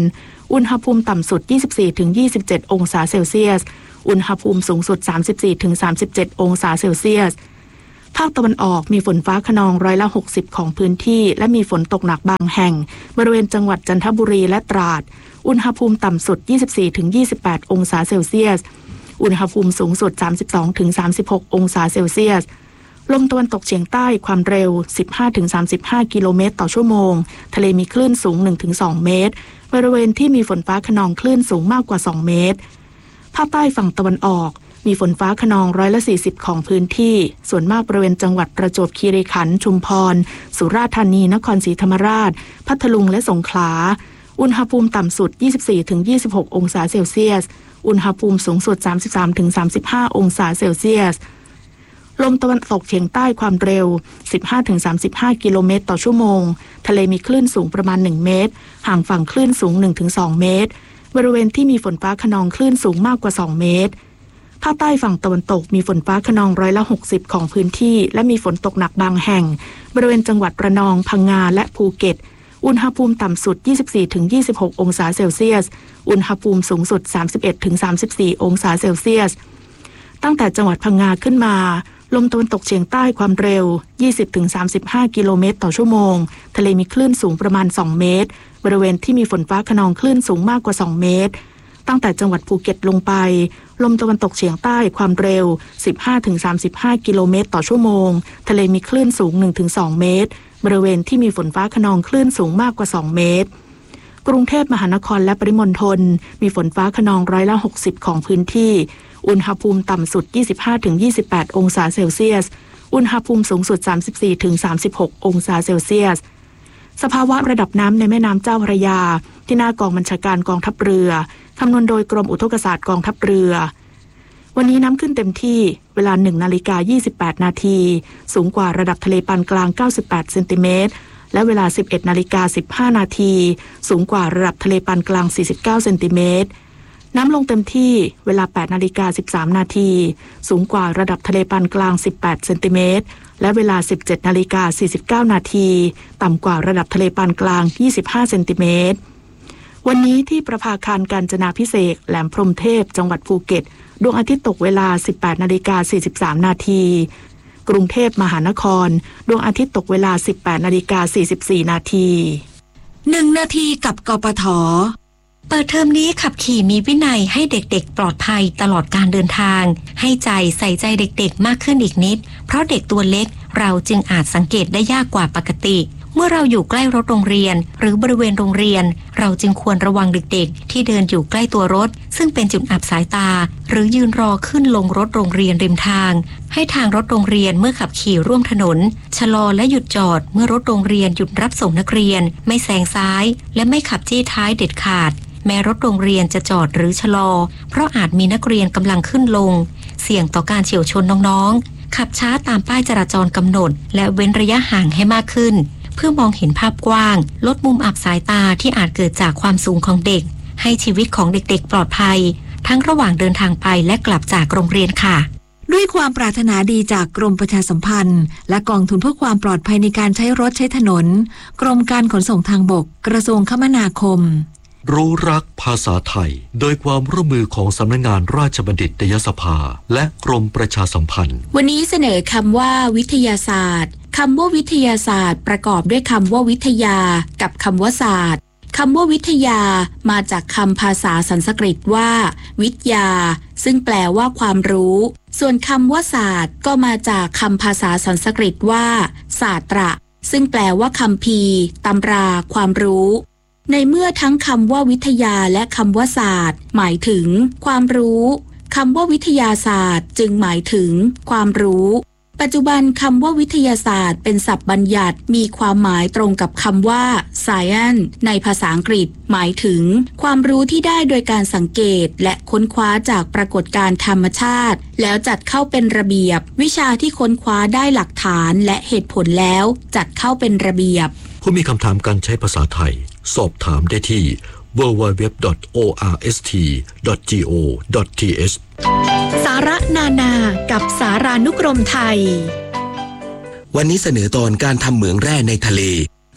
S6: อุณหภูมิต่ำสุด ยี่สิบสี่ถึงยี่สิบเจ็ด องศาเซลเซียสอุณหภูมิสูงสุด สามสิบสี่ถึงสามสิบเจ็ด องศาเซลเซียสภาคตะวันออกมีฝนฟ้าคะนองร้อยละหกสิบของพื้นที่และมีฝนตกหนักบางแห่งบริเวณจังหวัดจันทบุรีและตราดอุณหภูมิต่ำสุด ยี่สิบสี่ถึงยี่สิบแปด องศาเซลเซียสอุณหภูมิสูงสุด สามสิบสองถึงสามสิบหก องศาเซลเซียสลมตะวันตกเฉียงใต้ความเร็ว สิบห้าถึงสามสิบห้า กิโลเมตรต่อชั่วโมงทะเลมีคลื่นสูง หนึ่งถึงสอง เมตรบริเวณที่มีฝนฟ้าคะนองคลื่นสูงมากกว่าสองเมตรภาคใต้ฝั่งตะวันออกมีฝนฟ้าคะนองร้อยละสี่สิบของพื้นที่ส่วนมากบริเวณจังหวัดประจวบคีรีขันธ์ชุมพรสุราษฎร์ธานีนครศรีธรรมราชพัทลุงและสงขลาอุณหภูมิต่ำสุด ยี่สิบสี่ถึงยี่สิบหก องศาเซลเซียสอุณหภูมิสูงสุด สามสิบสามถึงสามสิบห้า องศาเซลเซียสลมตะวันตกเฉียงใต้ความเร็ว สิบห้าถึงสามสิบห้า กิโลเมตรต่อชั่วโมงทะเลมีคลื่นสูงประมาณหนึ่งเมตรห่างฝั่งคลื่นสูง หนึ่งถึงสอง เมตรบริเวณที่มีฝนฟ้าคะนองคลื่นสูงมากกว่าสองเมตรภาคใต้ฝั่งตะวันตกมีฝนฟ้าคะนองร้อยละหกสิบของพื้นที่และมีฝนตกหนักบางแห่งบริเวณจังหวัดระนองพังงาและภูเก็ตอุณหภูมิต่ำสุด ยี่สิบสี่ถึงยี่สิบหก องศาเซลเซียสอุณหภูมิสูงสุด สามสิบเอ็ดถึงสามสิบสี่ องศาเซลเซียสตั้งแต่จังหวัดพังงาขึ้นมาลมตะวันตกเฉียงใต้ความเร็ว ยี่สิบถึงสามสิบห้า กิโลเมตรต่อชั่วโมงทะเลมีคลื่นสูงประมาณสองเมตรบริเวณที่มีฝนฟ้าคะนองคลื่นสูงมากกว่าสองเมตรตั้งแต่จังหวัดภูเก็ตลงไปลมตะวันตกเฉียงใต้ความเร็ว สิบห้าถึงสามสิบห้า กิโลเมตรต่อชั่วโมงทะเลมีคลื่นสูง หนึ่งถึงสอง เมตรบริเวณที่มีฝนฟ้าคะนองคลื่นสูงมากกว่าสองเมตรกรุงเทพมหานครและปริมณฑลมีฝนฟ้าคะนองร้อยละหกสิบของพื้นที่อุณหภูมิต่ำสุด ยี่สิบห้าถึงยี่สิบแปด องศาเซลเซียสอุณหภูมิสูงสุด สามสิบสี่ถึงสามสิบหก องศาเซลเซียสสภาวะระดับน้ำในแม่น้ำเจ้าพระยาที่หน้ากองบัญชาการกองทัพเรือคำนวณโดยกรมอุทกศาสตร์กองทัพเรือวันนี้น้ำขึ้นเต็มที่เวลา หนึ่งนาฬิกายี่สิบแปด นาทีสูงกว่าระดับทะเลปานกลางเก้าสิบแปดเซนติเมตรและเวลา สิบเอ็ดนาฬิกาสิบห้า นาทีสูงกว่าระดับทะเลปานกลางสี่สิบเก้าเซนติเมตรน้ำลงเต็มที่เวลา แปดนาฬิกาสิบสาม นาทีสูงกว่าระดับทะเลปานกลางสิบแปดเซนติเมตรและเวลา สิบเจ็ดนาฬิกาสี่สิบเก้า นาทีต่ำกว่าระดับทะเลปานกลางยี่สิบห้าเซนติเมตรวันนี้ที่ประภาคารกาญจนาภิเษกแหลมพรหมเทพจังหวัดภูเก็ตดวงอาทิตย์ตกเวลา สิบแปดนาฬิกาสี่สิบสาม นาทีกรุงเทพมหานครดวงอาทิตย์ตกเวลา สิบแปดนาฬิกาสี่สิบสี่ นาที
S11: หนึ่งนาทีกับกปท.เปิดเทอมนี้ขับขี่มีวินัยให้เด็กๆปลอดภัยตลอดการเดินทางให้ใจใส่ใจเด็กๆมากขึ้นอีกนิดเพราะเด็กตัวเล็กเราจึงอาจสังเกตได้ยากกว่าปกติเมื่อเราอยู่ใกล้รถโรงเรียนหรือบริเวณโรงเรียนเราจึงควรระวังเด็กๆที่เดินอยู่ใกล้ตัวรถซึ่งเป็นจุดอับสายตาหรือยืนรอขึ้นลงรถโรงเรียนริมทางให้ทางรถโรงเรียนเมื่อขับขี่ร่วมถนนชะลอและหยุดจอดเมื่อรถโรงเรียนหยุดรับส่งนักเรียนไม่แซงซ้ายและไม่ขับจี้ท้ายเด็ดขาดแม้รถโรงเรียนจะจอดหรือชะลอเพราะอาจมีนักเรียนกำลังขึ้นลงเสี่ยงต่อการเฉี่ยวชนน้องๆขับช้าตามป้ายจราจรกำหนดและเว้นระยะห่างให้มากขึ้นเพื่อมองเห็นภาพกว้างลดมุมอับสายตาที่อาจเกิดจากความสูงของเด็กให้ชีวิตของเด็กๆปลอดภัยทั้งระหว่างเดินทางไปและกลับจากโรงเรียนค่ะ
S12: ด้วยความปรารถนาดีจากกรมประชาสัมพันธ์และกองทุนเพื่อความปลอดภัยในการใช้รถใช้ถนนกรมการขนส่งทางบกกระทรวงคมนาคม
S13: รู้รักภาษาไทยโดยความร่วมมือของสำนักงานราชบัณฑิตยสภาและกรมประชาสัมพันธ์
S11: วันนี้เสนอคำว่าวิทยาศาสตร์คำว่าวิทยาศาสตร์ประกอบด้วยคำว่าวิทยากับคำว่าศาสตร์คำว่าวิทยามาจากคำภาษาสันสกฤตว่าวิทยาซึ่งแปลว่าความรู้ส่วนคำว่าศาสตร์ก็มาจากคำภาษาสันสกฤตว่าศาสตระซึ่งแปลว่าคัมภีร์ตำราความรู้ในเมื่อทั้งคำว่าวิทยาและคำว่าศาสตร์หมายถึงความรู้คำว่าวิทยาศาสตร์จึงหมายถึงความรู้ปัจจุบันคำว่าวิทยาศาสตร์เป็นศัพท์บัญญัติมีความหมายตรงกับคำว่า science ในภาษาอังกฤษหมายถึงความรู้ที่ได้โดยการสังเกตและค้นคว้าจากปรากฏการณ์ธรรมชาติแล้วจัดเข้าเป็นระเบียบวิชาที่ค้นคว้าได้หลักฐานและเหตุผลแล้วจัดเข้าเป็นระเบียบ
S13: ผู้มีคำถามการใช้ภาษาไทยสอบถามได้ที่ ดับเบิลยู ดับเบิลยู ดับเบิลยู ดอท โอ อาร์ เอส ที ดอท จี โอ ดอท ที เอช
S6: สาระนานากับสารานุกรมไทย
S14: วันนี้เสนอตอนการทำเหมืองแร่ในทะเล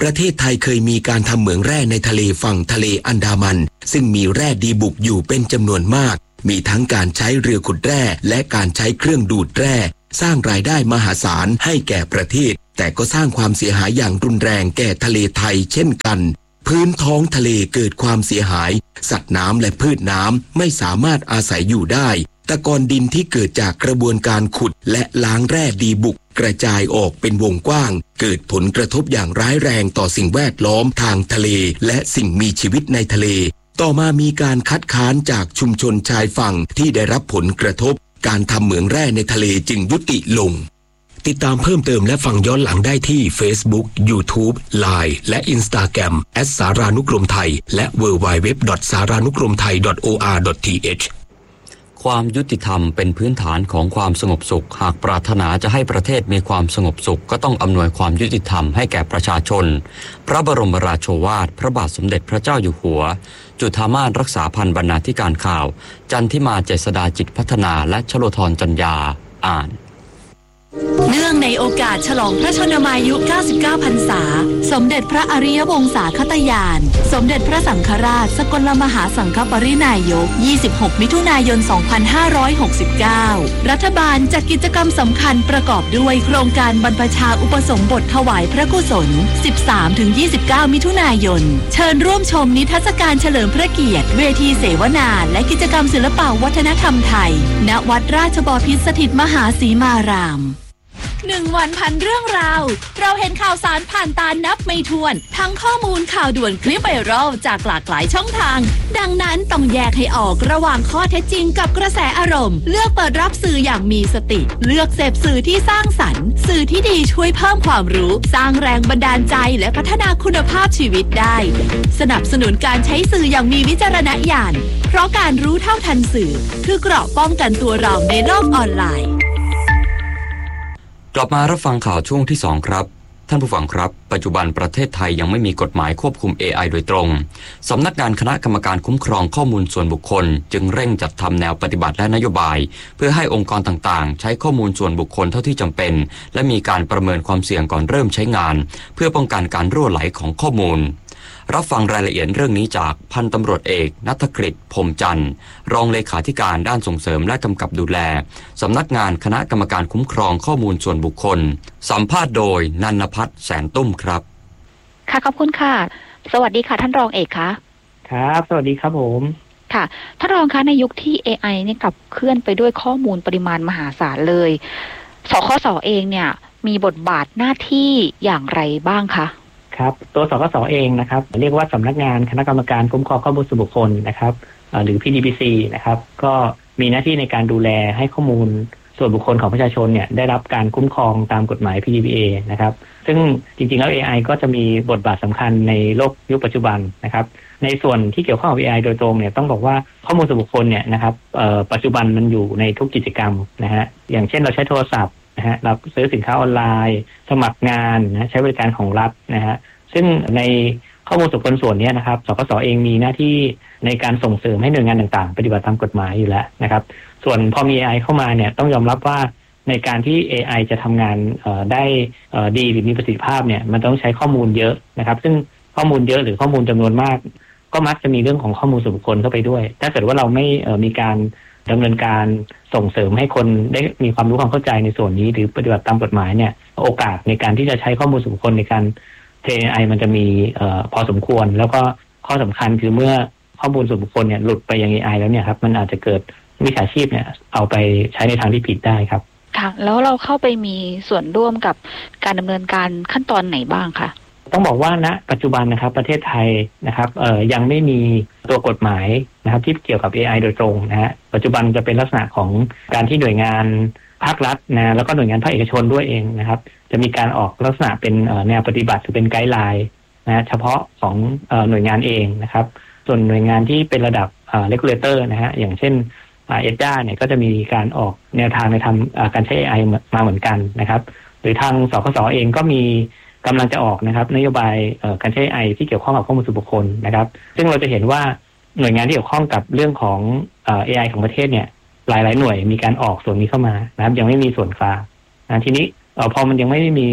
S14: ประเทศไทยเคยมีการทำเหมืองแร่ในทะเลฝั่งทะเลอันดามันซึ่งมีแร่ดีบุกอยู่เป็นจำนวนมากมีทั้งการใช้เรือขุดแร่และการใช้เครื่องดูดแร่สร้างรายได้มหาศาลให้แก่ประเทศแต่ก็สร้างความเสียหายอย่างรุนแรงแก่ทะเลไทยเช่นกันพื้นท้องทะเลเกิดความเสียหายสัตว์น้ำและพืชน้ำไม่สามารถอาศัยอยู่ได้ตะกอนดินที่เกิดจากกระบวนการขุดและล้างแร่ดีบุกกระจายออกเป็นวงกว้างเกิดผลกระทบอย่างร้ายแรงต่อสิ่งแวดล้อมทางทะเลและสิ่งมีชีวิตในทะเลต่อมามีการคัดค้านจากชุมชนชายฝั่งที่ได้รับผลกระทบการทำเหมืองแร่ในทะเลจึงยุติลงติดตามเพิ่มเติมและฟังย้อนหลังได้ที่ Facebook YouTube ไลน์ และ Instagram แอท สารานุกรมไทยและ ดับเบิลยู ดับเบิลยู ดับเบิลยู ดอท สารานุกรมไทย ดอท โอ อาร์ ดอท ที เอช
S2: ความยุติธรรมเป็นพื้นฐานของความสงบสุขหากปรารถนาจะให้ประเทศมีความสงบสุขก็ต้องอำนวยความยุติธรรมให้แก่ประชาชนพระบรมราโชวาทพระบาทสมเด็จพระเจ้าอยู่หัวจุฑามาสรักษาพันธ์บรรณาธิการข่าวจันทิมาเจษฎาจิตพัฒนาและชโลธรจัญญาอ่าน
S11: เนื่องในโอกาสฉลองพระชนมายุ เก้าสิบเก้า พรรษาสมเด็จพระอริยวงศาคตญาณสมเด็จพระสังฆราชสกลมหาสังฆปรินายก ยี่สิบหก มิถุนายน สองพันห้าร้อยหกสิบเก้า รัฐบาลจัดกิจกรรมสำคัญประกอบด้วยโครงการบรรพชาอุปสมบทถวายพระกุศล สิบสามถึงยี่สิบเก้า มิถุนายนเชิญร่วมชมนิทรรศการเฉลิมพระเกียรติเวทีเสวนาและกิจกรรมศิลปวัฒนธรรมไทยณวัดราชบพิตรสถิตมหาสีมารามหนึ่งวันพันเรื่องราวเราเห็นข่าวสารผ่านตานับไม่ถ้วนทั้งข้อมูลข่าวด่วนคลิปไวรัลจากหลากหลายช่องทางดังนั้นต้องแยกให้ออกระหว่างข้อเท็จจริงกับกระแสอารมณ์เลือกเปิดรับสื่ออย่างมีสติเลือกเสพสื่อที่สร้างสรรค์สื่อที่ดีช่วยเพิ่มความรู้สร้างแรงบันดาลใจและพัฒนาคุณภาพชีวิตได้สนับสนุนการใช้สื่ออย่างมีวิจารณญาณเพราะการรู้เท่าทันสื่อคือเกราะป้องกันตัวเราในโลกออนไลน์
S2: กลับมารับฟังข่าวช่วงที่สองครับท่านผู้ฟังครับปัจจุบันประเทศไทยยังไม่มีกฎหมายควบคุม เอ ไอ โดยตรงสำนักงานคณะกรรมการคุ้มครองข้อมูลส่วนบุคคลจึงเร่งจัดทำแนวปฏิบัติและนโยบายเพื่อให้องค์กรต่างๆใช้ข้อมูลส่วนบุคคลเท่าที่จำเป็นและมีการประเมินความเสี่ยงก่อนเริ่มใช้งานเพื่อป้องกันการรั่วไหลของข้อมูลรับฟังรายละเอียดเรื่องนี้จากพันตำรวจเอกณัฐกฤษพรหมจันทร์รองเลขาธิการด้านส่งเสริมและกำกับดูแลสำนักงานคณะกรรมการคุ้มครองข้อมูลส่วนบุคคลสัมภาษณ์โดยนันพัฒน์แสนตุ้มครับ
S15: ค่ะขอบคุณค่ะสวัสดีค่ะท่านรองเอกคะ
S16: ครับสวัสดีครับผม
S15: ค่ะท่านรองคะในยุคที่ เอ ไอ เนี่ยขับเคลื่อนไปด้วยข้อมูลปริมาณมหาศาลเลยสคส.เองเนี่ยมีบทบาทหน้าที่อย่างไรบ้างคะ
S16: ครับตัวสคส.เองนะครับเรียกว่าสำนักงานคณะกรรมการคุ้มครองข้อมูลส่วนบุคคลนะครับหรือ พี ดี บี ซี นะครับก็มีหน้าที่ในการดูแลให้ข้อมูลส่วนบุคคลของประชาชนเนี่ยได้รับการคุ้มครองตามกฎหมาย พี ดี บี เอ นะครับซึ่งจริงๆแล้ว เอ ไอ ก็จะมีบทบาทสำคัญในโลกยุคปัจจุบันนะครับในส่วนที่เกี่ยวข้องกับ เอ ไอ โดยตรงเนี่ยต้องบอกว่าข้อมูลส่วนบุคคลเนี่ยนะครับปัจจุบันมันอยู่ในทุกกิจกรรมนะฮะอย่างเช่นเราใช้โทรศัพท์นะฮะเราซื้อสินค้าออนไลน์สมัครงานนะใช้บริการของรัฐนะฮะซึ่งในข้อมูลส่วนบุคคลส่วนนี้นะครับสคส.เองมีหน้าที่ในการส่งเสริมให้หน่วยงานต่างๆปฏิบัติตามกฎหมายอยู่แล้วนะครับส่วนพอมี เอ ไอ เข้ามาเนี่ยต้องยอมรับว่าในการที่ เอ ไอ จะทำงานได้ดีหรือมีประสิทธิภาพเนี่ยมันต้องใช้ข้อมูลเยอะนะครับซึ่งข้อมูลเยอะหรือข้อมูลจำนวนมากก็มักจะมีเรื่องของข้อมูลส่วนบุคคลเข้าไปด้วยถ้าเกิดว่าเราไม่มีการดำเนินการส่งเสริมให้คนได้มีความรู้ความเข้าใจในส่วนนี้หรือปฏิบัติตามกฎหมายเนี่ยโอกาสในการที่จะใช้ข้อมูลส่วนบุคคลในการเท เอ ไอ มันจะมีเอ่อพอสมควรแล้วก็ข้อสำคัญคือเมื่อข้อมูลส่วนบุคคลเนี่ยหลุดไปยัง เอ ไอ แล้วเนี่ยครับมันอาจจะเกิดมิจฉาชีพเนี่ยเอาไปใช้ในทางที่ผิดได้ครับ
S15: ค่ะแล้วเราเข้าไปมีส่วนร่วมกับการดำเนินการขั้นตอนไหนบ้างคะ
S16: ต้องบอกว่าณปัจจุบันนะครับประเทศไทยนะครับเอ่อยังไม่มีตัวกฎหมายนะครับที่เกี่ยวกับ เอ ไอ โดยตรงนะฮะปัจจุบันจะเป็นลักษณะของการที่หน่วยงานภาครัฐนะแล้วก็หน่วยงานภาคเอกชนด้วยเองนะครับจะมีการออกลักษณะเป็นแนวปฏิบัติหรือเป็นไกด์ไลน์นะเฉพาะของหน่วยงานเองนะครับส่วนหน่วยงานที่เป็นระดับเลกูเลเตอร์นะฮะอย่างเช่นเอส ดี เอ เนี่ยก็จะมีการออกแนวทางในทำการใช้ เอ ไอ มาเหมือนกันนะครับหรือทางสคส.เองก็มีกำลังจะออกนะครับนโยบายการใช้ เอ ไอ ที่เกี่ยวข้องกับข้อมูลส่วนบุคคลนะครับซึ่งเราจะเห็นว่าหน่วยงานที่เกี่ยวข้องกับเรื่องของ เอ ไอ ของประเทศเนี่ยหลายๆหน่วยมีการออกส่วนนี้เข้ามานะครับยังไม่มีส่วนกลางนะทีนี้พอมันยังไม่มี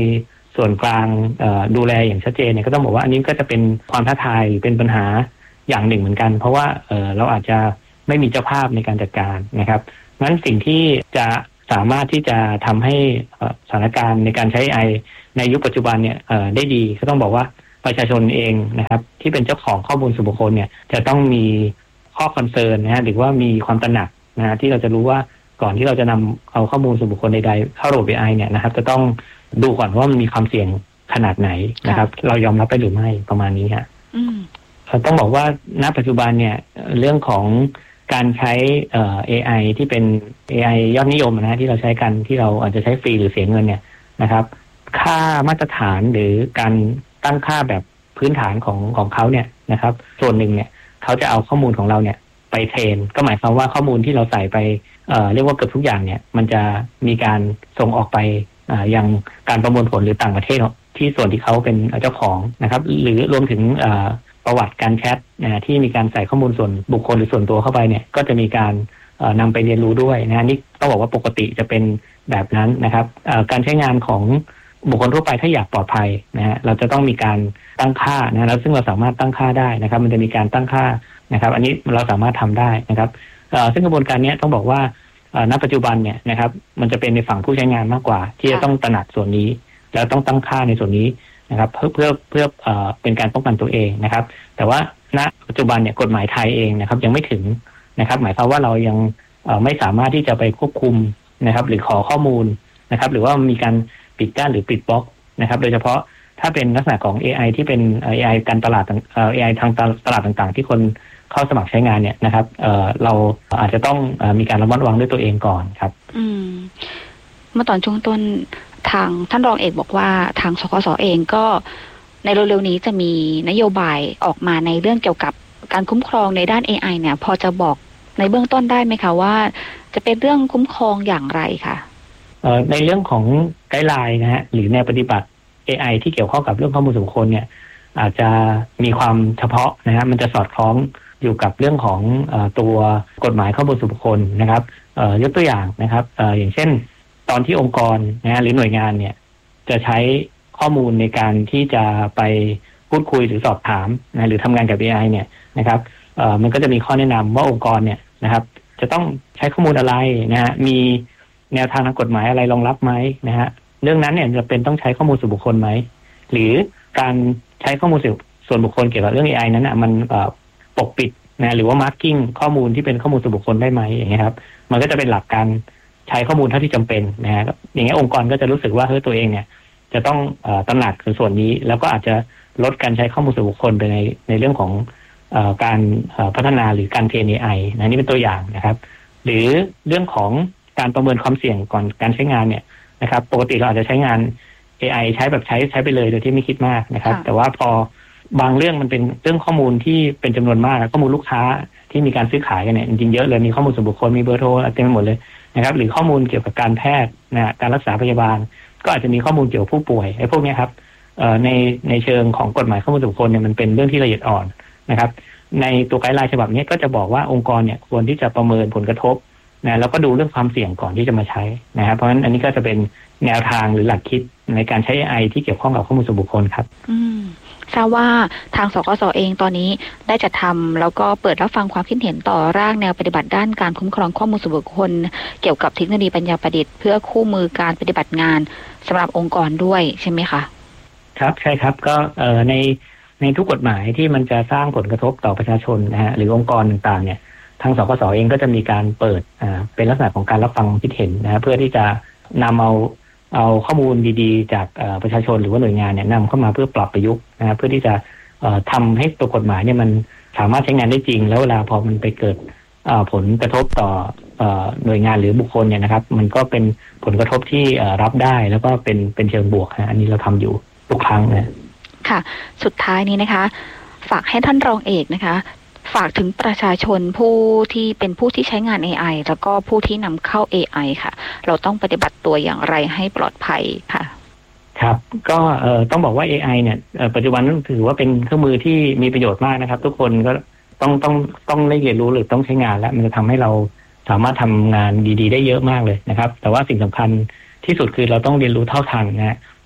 S16: ส่วนกลางดูแลอย่างชัดเจนเนี่ยก็ต้องบอกว่าอันนี้ก็จะเป็นความท้าทายหรือเป็นปัญหาอย่างหนึ่งเหมือนกันเพราะว่าเราอาจจะไม่มีเจ้าภาพในการจัดการนะครับงั้นสิ่งที่จะสามารถที่จะทำให้สถานการณ์ในการใช้ เอ ไอ ในยุคปัจจุบันเนี่ยได้ดีก็ต้องบอกว่าประชาชนเองนะครับที่เป็นเจ้าของข้อมูลส่วนบุคคลเนี่ยจะต้องมีข้อคอนเซิร์นนะฮะหรือว่ามีความตระหนักนะฮะที่เราจะรู้ว่าก่อนที่เราจะนำเอาข้อมูลส่วนบุคคลใดๆเข้าระบบ เอ ไอ เนี่ยนะครับจะต้องดูก่อนว่ามันมีความเสี่ยงขนาดไหนนะครับเรายอมรับได้หรือไม่ประมาณนี้ฮะต้องบอกว่าณปัจจุบันเนี่ยเรื่องของการใช้เอ่อ เอ ไอ ที่เป็น เอ ไอ ยอดนิยมนะที่เราใช้กันที่เราอาจจะใช้ฟรีหรือเสียเงินเนี่ยนะครับค่ามาตรฐานหรือการตั้งค่าแบบพื้นฐานของของเขาเนี่ยนะครับส่วนหนึ่งเนี่ยเขาจะเอาข้อมูลของเราเนี่ยไปเทรนก็หมายความว่าข้อมูลที่เราใส่ไปเอ่อเรียกว่าเกือบทุกอย่างเนี่ยมันจะมีการส่งออกไปอ่ายังการประมวลผลหรือต่างประเทศที่ส่วนที่เขาเป็นเจ้าของนะครับหรือรวมถึงอ่าประวัติการแชทนะที่มีการใส่ข้อมูลส่วนบุคคลหรือส่วนตัวเข้าไปเนี่ยก็จะมีการนำไปเรียนรู้ด้วยนะนี่ต้องบอกว่าปกติจะเป็นแบบนั้นนะครับการใช้งานของบุคคลทั่วไปถ้าอยากปลอดภัยนะฮะเราจะต้องมีการตั้งค่านะแล้วซึ่งเราสามารถตั้งค่าได้นะครับมันจะมีการตั้งค่านะครับอันนี้เราสามารถทำได้นะครับซึ่งกระบวนการนี้ต้องบอกว่าณปัจจุบันเนี่ยนะครับมันจะเป็นในฝั่งผู้ใช้งานมากกว่าที่จะต้องตระหนักส่วนนี้แล้วต้องตั้งค่าในส่วนนี้นะครับเพื่อเพื่อเพื่อเอ่อเป็นการป้องกันตัวเองนะครับแต่ว่าณปัจจุบันเนี่ยกฎหมายไทยเองนะครับยังไม่ถึงนะครับหมายความว่าเรายังเอ่อไม่สามารถที่จะไปควบคุมนะครับหรือขอข้อมูลนะครับหรือว่ามีการปิดกั้นหรือปิดบล็อกนะครับโดยเฉพาะถ้าเป็นลักษณะของ เอ ไอ ที่เป็น เอ ไอ การตลาดเอ่อ เอ ไอ ทางตลาดต่างๆที่คนเข้าสมัครใช้งานเนี่ยนะครับเอ่อเราอาจจะต้องเอ่อมีการระมัดระวังด้วยตัวเองก่อนครับ
S15: อืมเมื่อตอนช่วงต้นทางท่านรองเอกบอกว่าทางสคสเองก็ในเร็วๆนี้จะมีนโยบายออกมาในเรื่องเกี่ยวกับการคุ้มครองในด้าน เอ ไอ เนี่ยพอจะบอกในเบื้องต้นได้ไหมคะว่าจะเป็นเรื่องคุ้มครองอย่างไรคะ
S16: เอ่อในเรื่องของไกด์ไลน์นะฮะหรือแนวปฏิบัติ เอ ไอ ที่เกี่ยวข้องกับเรื่องข้อมูลส่วนบุคคลเนี่ยอาจจะมีความเฉพาะนะฮะมันจะสอดคล้องอยู่กับเรื่องของเอ่อตัวกฎหมายข้อมูลส่วนบุคคลนะครับเอ่อยกตัวอย่างนะครับเอ่ออย่างเช่นตอนที่องค์กรนะฮะหรือหน่วยงานเนี่ยจะใช้ข้อมูลในการที่จะไปพูดคุยหรือสอบถามนะหรือทำงานกับ เอ ไอ เนี่ยนะครับเอ่อมันก็จะมีข้อแนะนำว่าองค์กรเนี่ยนะครับจะต้องใช้ข้อมูลอะไรนะฮะมีแนวทางทางกฎหมายอะไรรองรับไหมนะฮะเรื่องนั้นเนี่ยจะเป็นต้องใช้ข้อมูลส่วนบุคคลไหมหรือการใช้ข้อมูลส่วนบุคคลเกี่ยวกับเรื่อง เอ ไอ นั้นอ่ะมันเอ่อปกปิดนะหรือว่ามาร์กิ้งข้อมูลที่เป็นข้อมูลส่วนบุคคลได้ไหมอย่างเงี้ยครับมันก็จะเป็นหลักการใช้ข้อมูลเท่าที่จำเป็นนะฮะอย่างเงี้ยองค์กรก็จะรู้สึกว่าเฮ้ยตัวเองเนี่ยจะต้องเอ่อตระหนักในส่วนนี้แล้วก็อาจจะลดการใช้ข้อมูลส่วนบุคคลไปในในเรื่องของเอ่อการเอ่อพัฒนาหรือการเทรน เอ ไอ นะนี่เป็นตัวอย่างนะครับหรือเรื่องของการประเมินความเสี่ยงก่อนการใช้งานเนี่ยนะครับปกติเราอาจจะใช้งาน เอ ไอ ใช้แบบใช้ใช้ไปเลยโดยที่ไม่คิดมากนะครับแต่ว่าพอบางเรื่องมันเป็นเรื่องข้อมูลที่เป็นจำนวนมากข้อมูลลูกค้าที่มีการซื้อขายกันเนี่ยจริงๆเยอะเลยมีข้อมูลส่วนบุคคลมีเบอร์โทรเต็มไปหมดเลยนะครับหรือข้อมูลเกี่ยวกับการแพทย์นะการรักษาพยาบาลก็อาจจะมีข้อมูลเกี่ยวกับผู้ป่วยไอ้พวกนี้ครับเอ่อในในเชิงของกฎหมายข้อมูลส่วนบุคคลเนี่ยมันเป็นเรื่องที่ละเอียดอ่อนนะครับในตัวไกด์ไลน์ฉบับนี้ก็จะบอกว่าองค์กรเนี่ยควรที่จะประเมินผลกระทบนะแล้วก็ดูเรื่องความเสี่ยงก่อนที่จะมาใช้นะครับเพราะฉะนั้นอันนี้ก็จะเป็นแนวทางหรือหลักคิดในการใช้ เอ ไอ ที่เกี่ยวข้องกับข้อมูลส่วนบุคคลครับ
S15: อืมทราบว่าทางสคสเองตอนนี้ได้จัดทำแล้วก็เปิดรับฟังความคิดเห็นต่อร่างแนวปฏิบัติด้านการคุ้มครองข้อมูลส่วนบุคคลเกี่ยวกับเทคโนโลยีปัญญาประดิษฐ์เพื่อคู่มือการปฏิบัติงานสำหรับองค์กรด้วยใช่ไหมคะ
S16: ครับใช่ครับก็เอ่อในในทุกกฎหมายที่มันจะสร้างผลกระทบต่อประชาชนนะฮะหรือองค์กรต่างๆเนี่ยทางสคสเองก็จะมีการเปิดอ่าเป็นลักษณะของการรับฟังคิดเห็นนะเพื่อที่จะนำเอาเอาข้อมูลดีๆจากประชาชนหรือว่าหน่วยงานเนี่ยนำเข้ามาเพื่อปรับประยุกต์นะเพื่อที่จะทำให้ตัวกฎหมายเนี่ยมันสามารถใช้งานได้จริงแล้วเวลาพอมันไปเกิดผลกระทบต่อหน่วยงานหรือบุคคลเนี่ยนะครับมันก็เป็นผลกระทบที่รับได้แล้วก็เป็นเป็นเชิงบวกนะอันนี้เราทำอยู่ทุกครั้งนะ
S15: ค่ะสุดท้ายนี้นะคะฝากให้ท่านรองเอกนะคะฝากถึงประชาชนผู้ที่เป็นผู้ที่ใช้งาน เอ ไอ แล้วก็ผู้ที่นำเข้า เอ ไอ ค่ะเราต้องปฏิบัติตัวอย่างไรให้ปลอดภัยค่ะ
S16: ครับก็เอ่อต้องบอกว่า เอ ไอ เนี่ยปัจจุบันถือว่าเป็นเครื่องมือที่มีประโยชน์มากนะครับทุกคนก็ต้องต้องต้องได้เรียนรู้หรือต้องใช้งานแล้วมันจะทำให้เราสามารถทำงานดีๆได้เยอะมากเลยนะครับแต่ว่าสิ่งสำคัญที่สุดคือเราต้องเรียนรู้เท่าทันนะ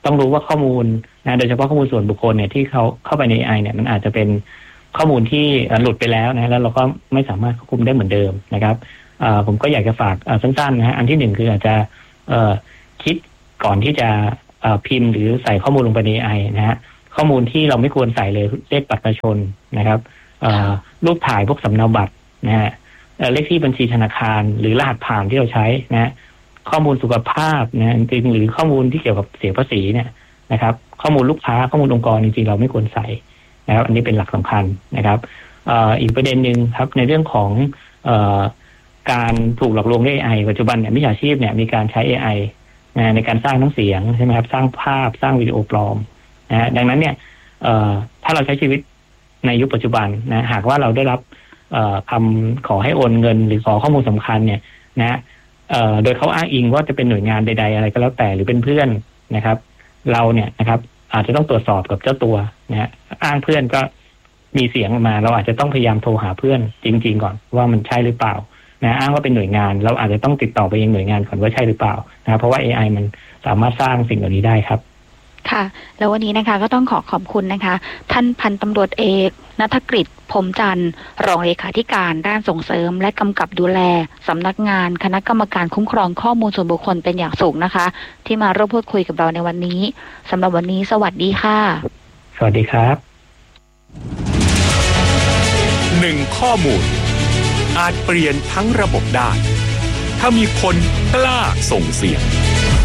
S16: ต้องรู้ว่าข้อมูลนะโดยเฉพาะข้อมูลส่วนบุคคลเนี่ยที่เขาเข้าไปใน เอ ไอ เนี่ยมันอาจจะเป็นข้อมูลที่หลุดไปแล้วนะแล้วเราก็ไม่สามารถควบคุมได้เหมือนเดิมนะครับผมก็อยากจะฝากสั้นๆนะฮะอันที่หนึ่งคืออาจจะคิดก่อนที่จะพิมพ์หรือใส่ข้อมูลลงไปใน เอ ไอ นะฮะข้อมูลที่เราไม่ควรใส่เลยเลขบัตรประชาชนนะครับรูปถ่ายพวกสำเนาบัตรนะฮะเลขที่บัญชีธนาคารหรือรหัสผ่านที่เราใช้นะข้อมูลสุขภาพนะจริงหรือข้อมูลที่เกี่ยวกับเสียภาษีเนี่ยนะครับข้อมูลลูกค้าข้อมูลองค์กรจริงๆเราไม่ควรใส่นะครับอันนี้เป็นหลักสำคัญนะครับอีกประเด็นหนึ่งครับในเรื่องของการถูกหลอกลวงด้วย เอ ไอ ปัจจุบันเนี่ยมิจฉาชีพเนี่ยมีการใช้ เอ ไอ ในการสร้างทั้งเสียงใช่ไหมครับสร้างภาพสร้างวิดีโอปลอมนะฮะดังนั้นเนี่ยถ้าเราใช้ชีวิตในยุคปัจจุบันนะหากว่าเราได้รับคำขอให้โอนเงินหรือขอข้อมูลสำคัญเนี่ยนะโดยเขาอ้างอิงว่าจะเป็นหน่วยงานใดๆอะไรก็แล้วแต่หรือเป็นเพื่อนนะครับเราเนี่ยนะครับอาจจะต้องตรวจสอบกับเจ้าตัวนะฮะอ้างเพื่อนก็มีเสียงออกมาเราอาจจะต้องพยายามโทรหาเพื่อนจริงๆก่อนว่ามันใช่หรือเปล่านะอ้างว่าเป็นหน่วยงานเราอาจจะต้องติดต่อไปยังหน่วยงานก่อนว่าใช่หรือเปล่านะเพราะว่า เอ ไอ มันสามารถสร้างสิ่งเหล่านี้ได้ครับ
S15: ค่ะแล้ววันนี้นะคะก็ต้องขอขอบคุณนะคะท่านพันตำรวจเอกณัฐกฤษพรหมจันทร์รองเลขาธิการด้านส่งเสริมและกำกับดูแลสำนักงานคณะกรรมการคุ้มครองข้อมูลส่วนบุคคลเป็นอย่างสูงนะคะที่มาร่วมพูดคุยกับเราในวันนี้สำหรับวันนี้สวัสดีค่ะ
S16: สวัสดีครับ
S17: หนึ่งข้อมูลอาจเปลี่ยนทั้งระบบได้ถ้ามีคนกล้าส่งเสียง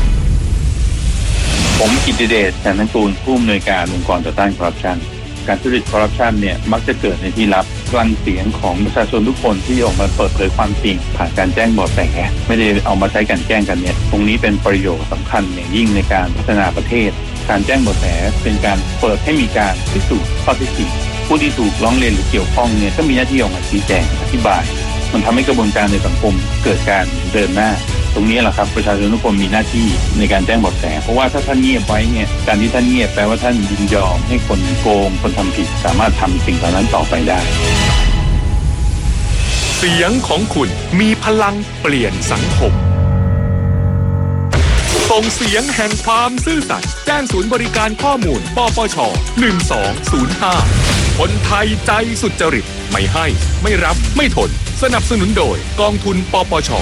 S18: ผมกิตติเดช แสนนันกูลผู้อำนวยการองค์กรต่อต้านคอร์รัปชันการทุจริตคอร์รัปชันเนี่ยมักจะเกิดในที่ลับกลั่นเสียงของประชาชนทุกคนที่ออกมาเปิดเผยความจริงผ่านการแจ้งเบาะแสไม่ได้เอามาใช้กันแกล้งกันเนี่ยตรงนี้เป็นประโยชน์สำคัญอย่างยิ่งในการพัฒนาประเทศการแจ้งเบาะแสเป็นการเปิดให้มีการพิสูจน์ข้อเท็จจริงผู้ที่ถูกร้องเรียนหรือเกี่ยวข้องเนี่ยก็มีหน้าที่ออกมาชี้แจงอธิบายมันทำให้กระบวนการในสังคมเกิดการเดินหน้าตรงนี้แหละครับประชาชนทุกคนมีหน้าที่ในการแจ้งเบาะแสเพราะว่าถ้าท่านเงียบไว้เนี่ยการที่ท่านเงียบแปลว่าท่านยินยอมให้คนโกงคนทำผิดสามารถทำสิ่งเหล่านั้นต่อไปได้
S17: เสียงของคุณมีพลังเปลี่ยนสังคมส่งเสียงแห่งความซื่อสัตย์แจ้งศูนย์บริการข้อมูลปปชหนึ่งสองศูนย์ห้าคนไทยใจสุจริตไม่ให้ไม่รับไม่ทนสนับสนุนโดยกองทุนปปช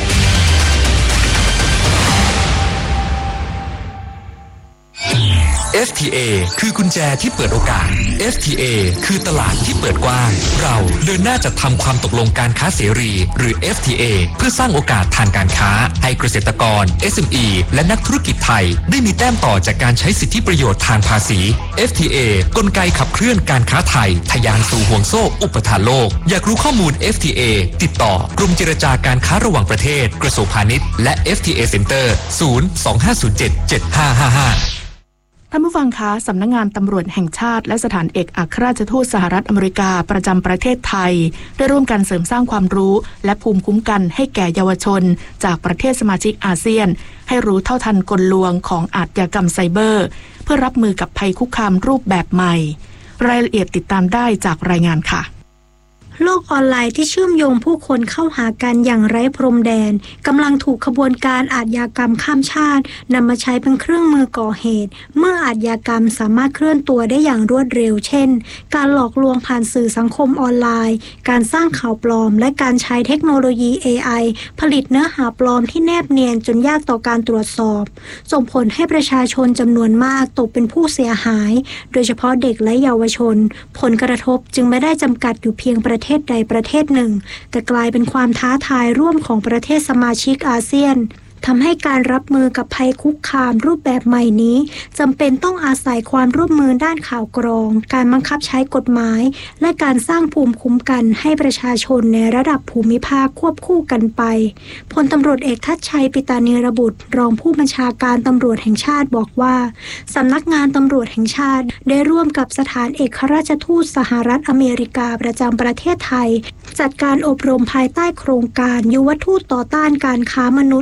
S19: เอฟ ที เอ คือกุญแจที่เปิดโอกาส เอฟ ที เอ คือตลาดที่เปิดกว้างเราเดินหน้าจัดทำความตกลงการค้าเสรีหรือ เอฟ ที เอ เพื่อสร้างโอกาสทางการค้าให้เกษตรกร เอส เอ็ม อี และนักธุรกิจไทยได้มีแต้มต่อจากการใช้สิทธิประโยชน์ทางภาษี เอฟ ที เอ กลไกขับเคลื่อนการค้าไทยทะยานสู่ห่วงโซ่อุปทานโลกอยากรู้ข้อมูล เอฟ ที เอ ติดต่อกรมเจรจาการค้าระหว่างประเทศกระทรวงพาณิชย์และ เอฟ ที เอ Center ศูนย์ สอง ห้า ศูนย์ เจ็ด เจ็ด ห้า ห้า ห้า
S6: ท่านผู้ฟังคะสำนักงานตำรวจแห่งชาติและสถานเอกอัครราชทูตสหรัฐอเมริกาประจำประเทศไทยได้ร่วมกันเสริมสร้างความรู้และภูมิคุ้มกันให้แก่เยาวชนจากประเทศสมาชิกอาเซียนให้รู้เท่าทันกลลวงของอาชญากรรมไซเบอร์เพื่อรับมือกับภัยคุกคามรูปแบบใหม่รายละเอียดติดตามได้จากรายงานค่ะ
S20: โลกออนไลน์ที่เชื่อมโยงผู้คนเข้าหากันอย่างไร้พรมแดนกำลังถูกขบวนการอาชญากรรมข้ามชาตินำมาใช้เป็นเครื่องมือก่อเหตุเมื่ออาชญากรรมสามารถเคลื่อนตัวได้อย่างรวดเร็วเช่นการหลอกลวงผ่านสื่อสังคมออนไลน์การสร้างข่าวปลอมและการใช้เทคโนโลยี เอ ไอ ผลิตเนื้อหาปลอมที่แนบเนียนจนยากต่อการตรวจสอบส่งผลให้ประชาชนจำนวนมากตกเป็นผู้เสียหายโดยเฉพาะเด็กและเยาวชนผลกระทบจึงไม่ได้จำกัดอยู่เพียงประเทศใดประเทศหนึ่งแต่กลายเป็นความท้าทายร่วมของประเทศสมาชิกอาเซียนทำให้การรับมือกับภัยคุกคามรูปแบบใหม่นี้จำเป็นต้องอาศัยความร่วมมือด้านข่าวกรองการบังคับใช้กฎหมายและการสร้างภูมิคุ้มกันให้ประชาชนในระดับภูมิภาคควบคู่กันไปพลตำรวจเอกทัชชัยปิตานีรบุตรรองผู้บัญชาการตำรวจแห่งชาติบอกว่าสำนักงานตำรวจแห่งชาติได้ร่วมกับสถานเอกราชทูตสหรัฐอเมริกาประจำประเทศไทยจัดการอบรมภายใต้โครงการยุวทูตต่อต้านการค้ามนุษย์และแก๊ง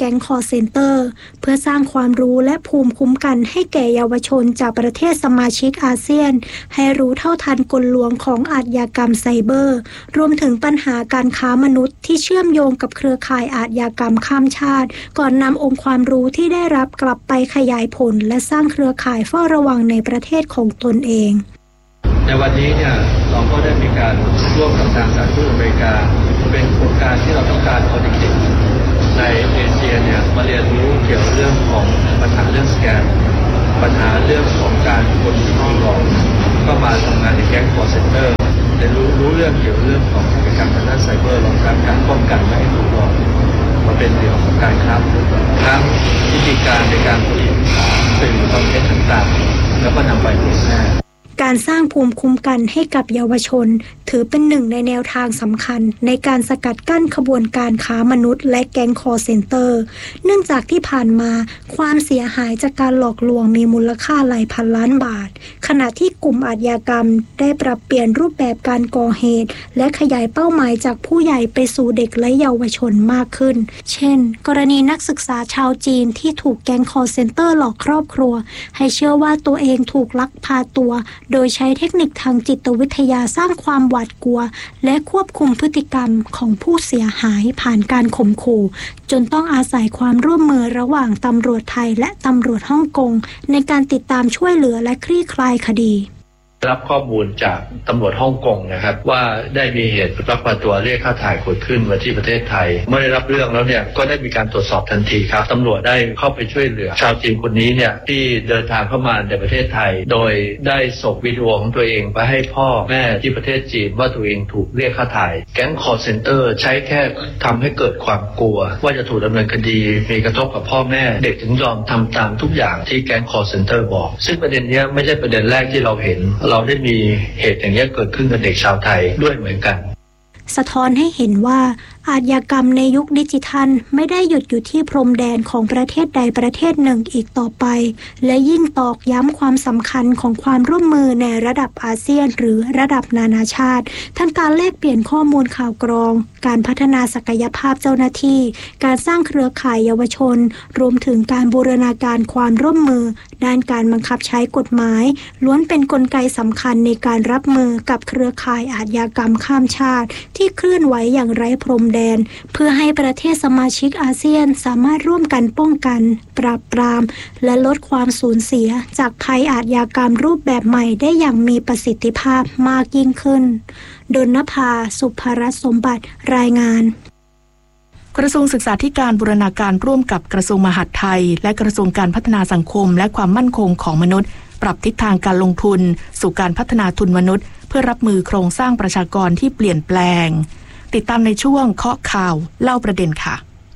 S20: ก๊งคอลเซ็นเตอร์เพื่อสร้างความรู้และภูมิคุ้มกันให้แก่เยาวชนจากประเทศสมาชิกอาเซียนให้รู้เท่าทันกลลวงของอาชญากรรมไซเบอร์รวมถึงปัญหาการค้ามนุษย์ที่เชื่อมโยงกับเครือข่ายอาชญากรรมข้ามชาติก่อนนำองค์ความรู้ที่ได้รับกลับไปขยายผลและสร้างเครือข่ายเฝ้าระวังในประเทศของตนเอง
S21: ในวันนี้เนี่ยเราก็ได้มีการร่วมกับทางสหรัฐอเมริกาเป็นโครงการที่เราต้องการเอาเด็กๆในเอเชียเนี่ยมาเรียนรู้เกี่ยวกับเรื่องของปัญหาเรื่องสแกมปัญหาเรื่องของการกดขี่หลอกก็มาทำงานในแก๊งคอลเซ็นเตอร์เรียนรู้รู้เรื่องเกี่ยวกับเรื่องของกิจกรรมทางด้านไซเบอร์รวมทั้งการป้องกันไม่ให้ถูกหลอกมาเป็นเรื่องของการค้ามนุษย์ทั้งวิธีการในการผลิตสื่อคอนเทนต์ต่างๆแล้วก็นำไปเผยแพร่
S20: การสร้างภูมิคุ้มกันให้กับเยาวชนถือเป็นหนึ่งในแนวทางสำคัญในการสกัดกั้นขบวนการค้ามนุษย์และแก๊งคอลเซ็นเตอร์เนื่องจากที่ผ่านมาความเสียหายจากการหลอกลวงมีมูลค่าหลายพันล้านบาทขณะที่กลุ่มอาชญากรรมได้ปรับเปลี่ยนรูปแบบการก่อเหตุและขยายเป้าหมายจากผู้ใหญ่ไปสู่เด็กและเยาวชนมากขึ้นเช่นกรณีนักศึกษาชาวจีนที่ถูกแก๊งคอลเซ็นเตอร์หลอกครอบครัวให้เชื่อว่าตัวเองถูกลักพาตัวโดยใช้เทคนิคทางจิตวิทยาสร้างความหวาดกลัวและควบคุมพฤติกรรมของผู้เสียหายผ่านการข่มขู่จนต้องอาศัยความร่วมมือระหว่างตำรวจไทยและตำรวจฮ่องกงในการติดตามช่วยเหลือและคลี่คลายคดี
S21: รับข้อมูลจากตำรวจฮ่องกงนะครับว่าได้มีเหตุลักพาตัวเรียกค่าถ่ายเกิดขึ้นมาที่ประเทศไทยเมื่อได้รับเรื่องแล้วเนี่ยก็ได้มีการตรวจสอบทันทีครับตำรวจได้เข้าไปช่วยเหลือชาวจีนคนนี้เนี่ยที่เดินทางเข้ามาในประเทศไทยโดยได้ส่งวิดีโอของตัวเองไปให้พ่อแม่ที่ประเทศจีนว่าตัวเองถูกเรียกค่าถ่ายแก๊งคอลเซ็นเตอร์ใช้แค่ทำให้เกิดความกลัวว่าจะถูกดำเนินคดีมีกระทบกับพ่อแม่เด็กถึงยอมทำตามทุกอย่างที่แก๊งคอลเซ็นเตอร์บอกซึ่งประเด็นนี้ไม่ใช่ประเด็นแรกที่เราเห็นเราได้มีเหตุอย่างนี้เกิดขึ้นกับเด็กชาวไทยด้วยเหมือนกัน
S20: สะท้อนให้เห็นว่าอาชญากรรมในยุคดิจิทัลไม่ได้หยุดอยู่ที่พรมแดนของประเทศใดประเทศหนึ่งอีกต่อไปและยิ่งตอกย้ำความสำคัญของความร่วมมือในระดับอาเซียนหรือระดับนานาชาติทั้งการแลกเปลี่ยนข้อมูลข่าวกรองการพัฒนาศักยภาพเจ้าหน้าที่การสร้างเครือข่ายเยาวชนรวมถึงการบูรณาการความร่วมมือด้านการบังคับใช้กฎหมายล้วนเป็นกลไกสำคัญในการรับมือกับเครือข่ายอาชญากรรมข้ามชาติที่เคลื่อนไหวอย่างไร้พรมแดนเพื่อให้ประเทศสมาชิกอาเซียนสามารถร่วมกันป้องกันปราบปรามและลดความสูญเสียจากภัยอาชญากรรมรูปแบบใหม่ได้อย่างมีประสิทธิภาพมากยิ่งขึ้นดลนภา สุภรัตน์สมบัติรายงาน
S6: กระทรวงศึกษาธิการบูรณาการร่วมกับกระทรวงมหาดไทยและกระทรวงการพัฒนาสังคมและความมั่นคงของมนุษย์ปรับทิศทางการลงทุนสู่การพัฒนาทุนมนุษย์เพื่อรับมือโครงสร้างประชากรที่เปลี่ยนแปลงติดตามในช่วงเคาะข่าวเล่าประเด็นค่ะ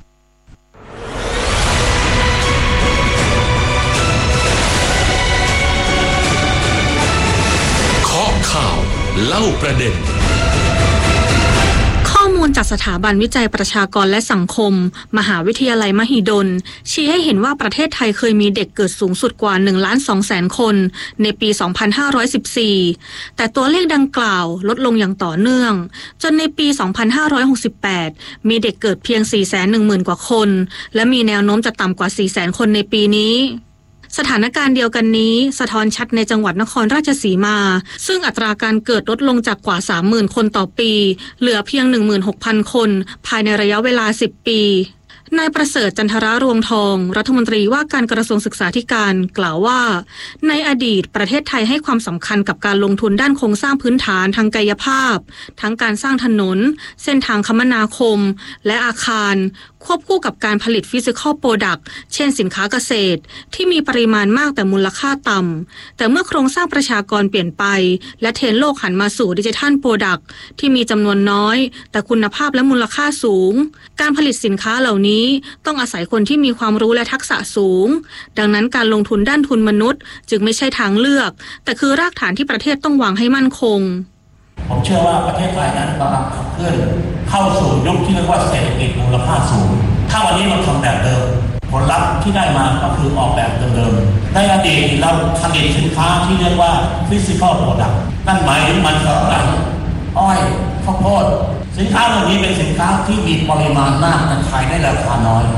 S13: เคาะข่าวเล่าประเด็น
S22: ข้อมูลจากสถาบันวิจัยประชากรและสังคมมหาวิทยาลัยมหิดลชี้ให้เห็นว่าประเทศไทยเคยมีเด็กเกิดสูงสุดกว่า หนึ่งล้านสองแสน คนในปี สองพันห้าร้อยสิบสี่ แต่ตัวเลขดังกล่าวลดลงอย่างต่อเนื่องจนในปี สองพันห้าร้อยหกสิบแปด มีเด็กเกิดเพียง สี่แสนหนึ่งหมื่น กว่าคนและมีแนวโน้มจะต่ำกว่า สี่แสน คนในปีนี้สถานการณ์เดียวกันนี้สะท้อนชัดในจังหวัดนครราชสีมาซึ่งอัตราการเกิดลดลงจากกว่า สามหมื่น คนต่อปีเหลือเพียง หนึ่งหมื่นหกพัน คนภายในระยะเวลาสิบปีนายประเสริฐจันทรารวงทองรัฐมนตรีว่าการกระทรวงศึกษาธิการกล่าวว่าในอดีตประเทศไทยให้ความสำคัญกับการลงทุนด้านโครงสร้างพื้นฐานทางกายภาพทั้งการสร้างถนนเส้นทางคมนาคมและอาคารควบคู่กับการผลิตฟิสิคอลโปรดักต์เช่นสินค้าเกษตรที่มีปริมาณมากแต่มูลค่าต่ำแต่เมื่อโครงสร้างประชากรเปลี่ยนไปและเทรนด์โลกหันมาสู่ดิจิทัลโปรดักต์ที่มีจำนวนน้อยแต่คุณภาพและมูลค่าสูงการผลิตสินค้าเหล่านี้ต้องอาศัยคนที่มีความรู้และทักษะสูงดังนั้นการลงทุนด้านทุนมนุษย์จึงไม่ใช่ทางเลือกแต่คือรากฐานที่ประเทศต้องวางให้มั่นคง
S23: ผมเชื่อว่าประเทศไทยนั้นกำลังขับเคลื่อนเข้าสู่ยุคที่เรียกว่าเศรษฐกิจมูลค่าสูงถ้าวันนี้เราทำแบบเดิมผลลัพธ์ที่ได้มาก็คือออกแบบเดิมๆในอดีตเราผลิตสินค้าที่เรียกว่า physical product นั่นหมายถึงมันสำปะหลังอ้อยข้าวโพดสินค้าเหล่านี้เป็นสินค้าที่มีปริมาณมากแต่ขายได้ราคาน้อย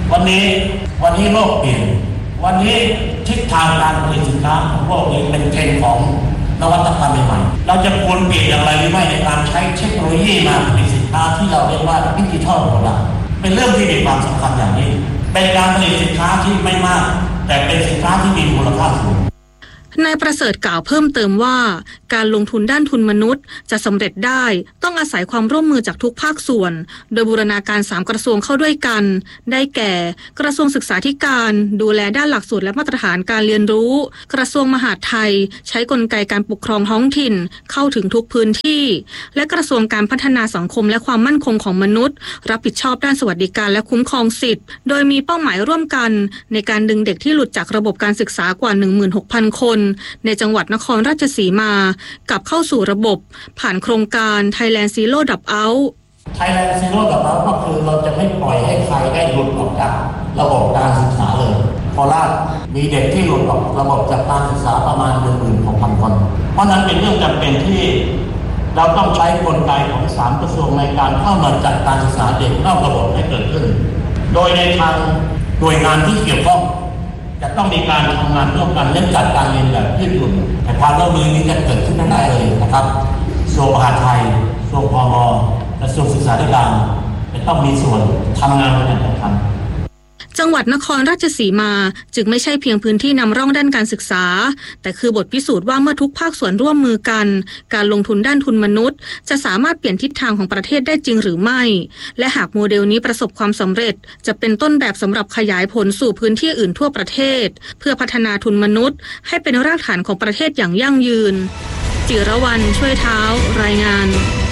S23: วันนี้วันนี้โลกเปลี่ยนวันนี้ทิศทางการผลิตสินค้าของโลกนี้เป็นเทรนด์ของนวัตกรรมใหม่ๆเราจะควรเปลี่ยนอย่างไรหรือไม่ในการใช้เทคโนโลยีมาผลิตสินค้าที่เราเรียกว่าดิจิทัลโปรดักต์เป็นเรื่องที่มีความสำคัญอย่างยิ่งเป็นการผลิตสินค้าที่ไม่มากแต่เป็นสินค้าที่มีมูลค่าสูง
S22: นายประเสริฐกล่าวเพิ่มเติมว่าการลงทุนด้านทุนมนุษย์จะสำเร็จได้ต้องอาศัยความร่วมมือจากทุกภาคส่วนโดยบูรณาการสามกระทรวงเข้าด้วยกันได้แก่กระทรวงศึกษาธิการดูแลด้านหลักสูตรและมาตรฐานการเรียนรู้กระทรวงมหาดไทยใช้กลไกการปกครองท้องถิ่นเข้าถึงทุกพื้นที่และกระทรวงการพัฒนาสังคมและความมั่นคงของมนุษย์รับผิดชอบด้านสวัสดิการและคุ้มครองสิทธิ์โดยมีเป้าหมายร่วมกันในการดึงเด็กที่หลุดจากระบบการศึกษากว่า หนึ่งหมื่นหกพัน คนในจังหวัดนครราชสีมากลับเข้าสู่ระบบผ่านโครงการ Thailand Zero Dropout
S23: Thailand Zero Dropout ก็คือเราจะไม่ปล่อยให้ใครได้หลุดออกจากระบบการศึกษาเลยโคราชมีเด็กที่หลุดออกระบบจากการศึกษาประมาณ หนึ่งหมื่นหกพัน คนเพราะนั้นเป็นเรื่องจำเป็นที่เราต้องใช้กลไกของสามกระทรวงในการเข้ามาจัดการศึกษาเด็กนอกระบบให้เกิดขึ้นโดยในทางหน่วยงานที่เกี่ยวข้องจะต้องมีการทำงานร่วมกันเรื่องจัดการเรียนแบบยืดหยุ่นแต่ความร่วมมือนี้จะเกิดขึ้นไม่ได้เลยนะครับกระทรวงมหาดไทยกระทรวงพม.กระทรวงศึกษาธิการจะต้องมีส่วนทำงานกันอย่างสำคัญ
S22: จังหวัดนครราชสีมาจึงไม่ใช่เพียงพื้นที่นำร่องด้านการศึกษาแต่คือบทพิสูจน์ว่าเมื่อทุกภาคส่วนร่วมมือกันการลงทุนด้านทุนมนุษย์จะสามารถเปลี่ยนทิศทางของประเทศได้จริงหรือไม่และหากโมเดลนี้ประสบความสำเร็จจะเป็นต้นแบบสำหรับขยายผลสู่พื้นที่อื่นทั่วประเทศเพื่อพัฒนาทุนมนุษย์ให้เป็นรากฐานของประเทศอย่างยั่งยืนจิรวรรณช่วยเท้ารายงาน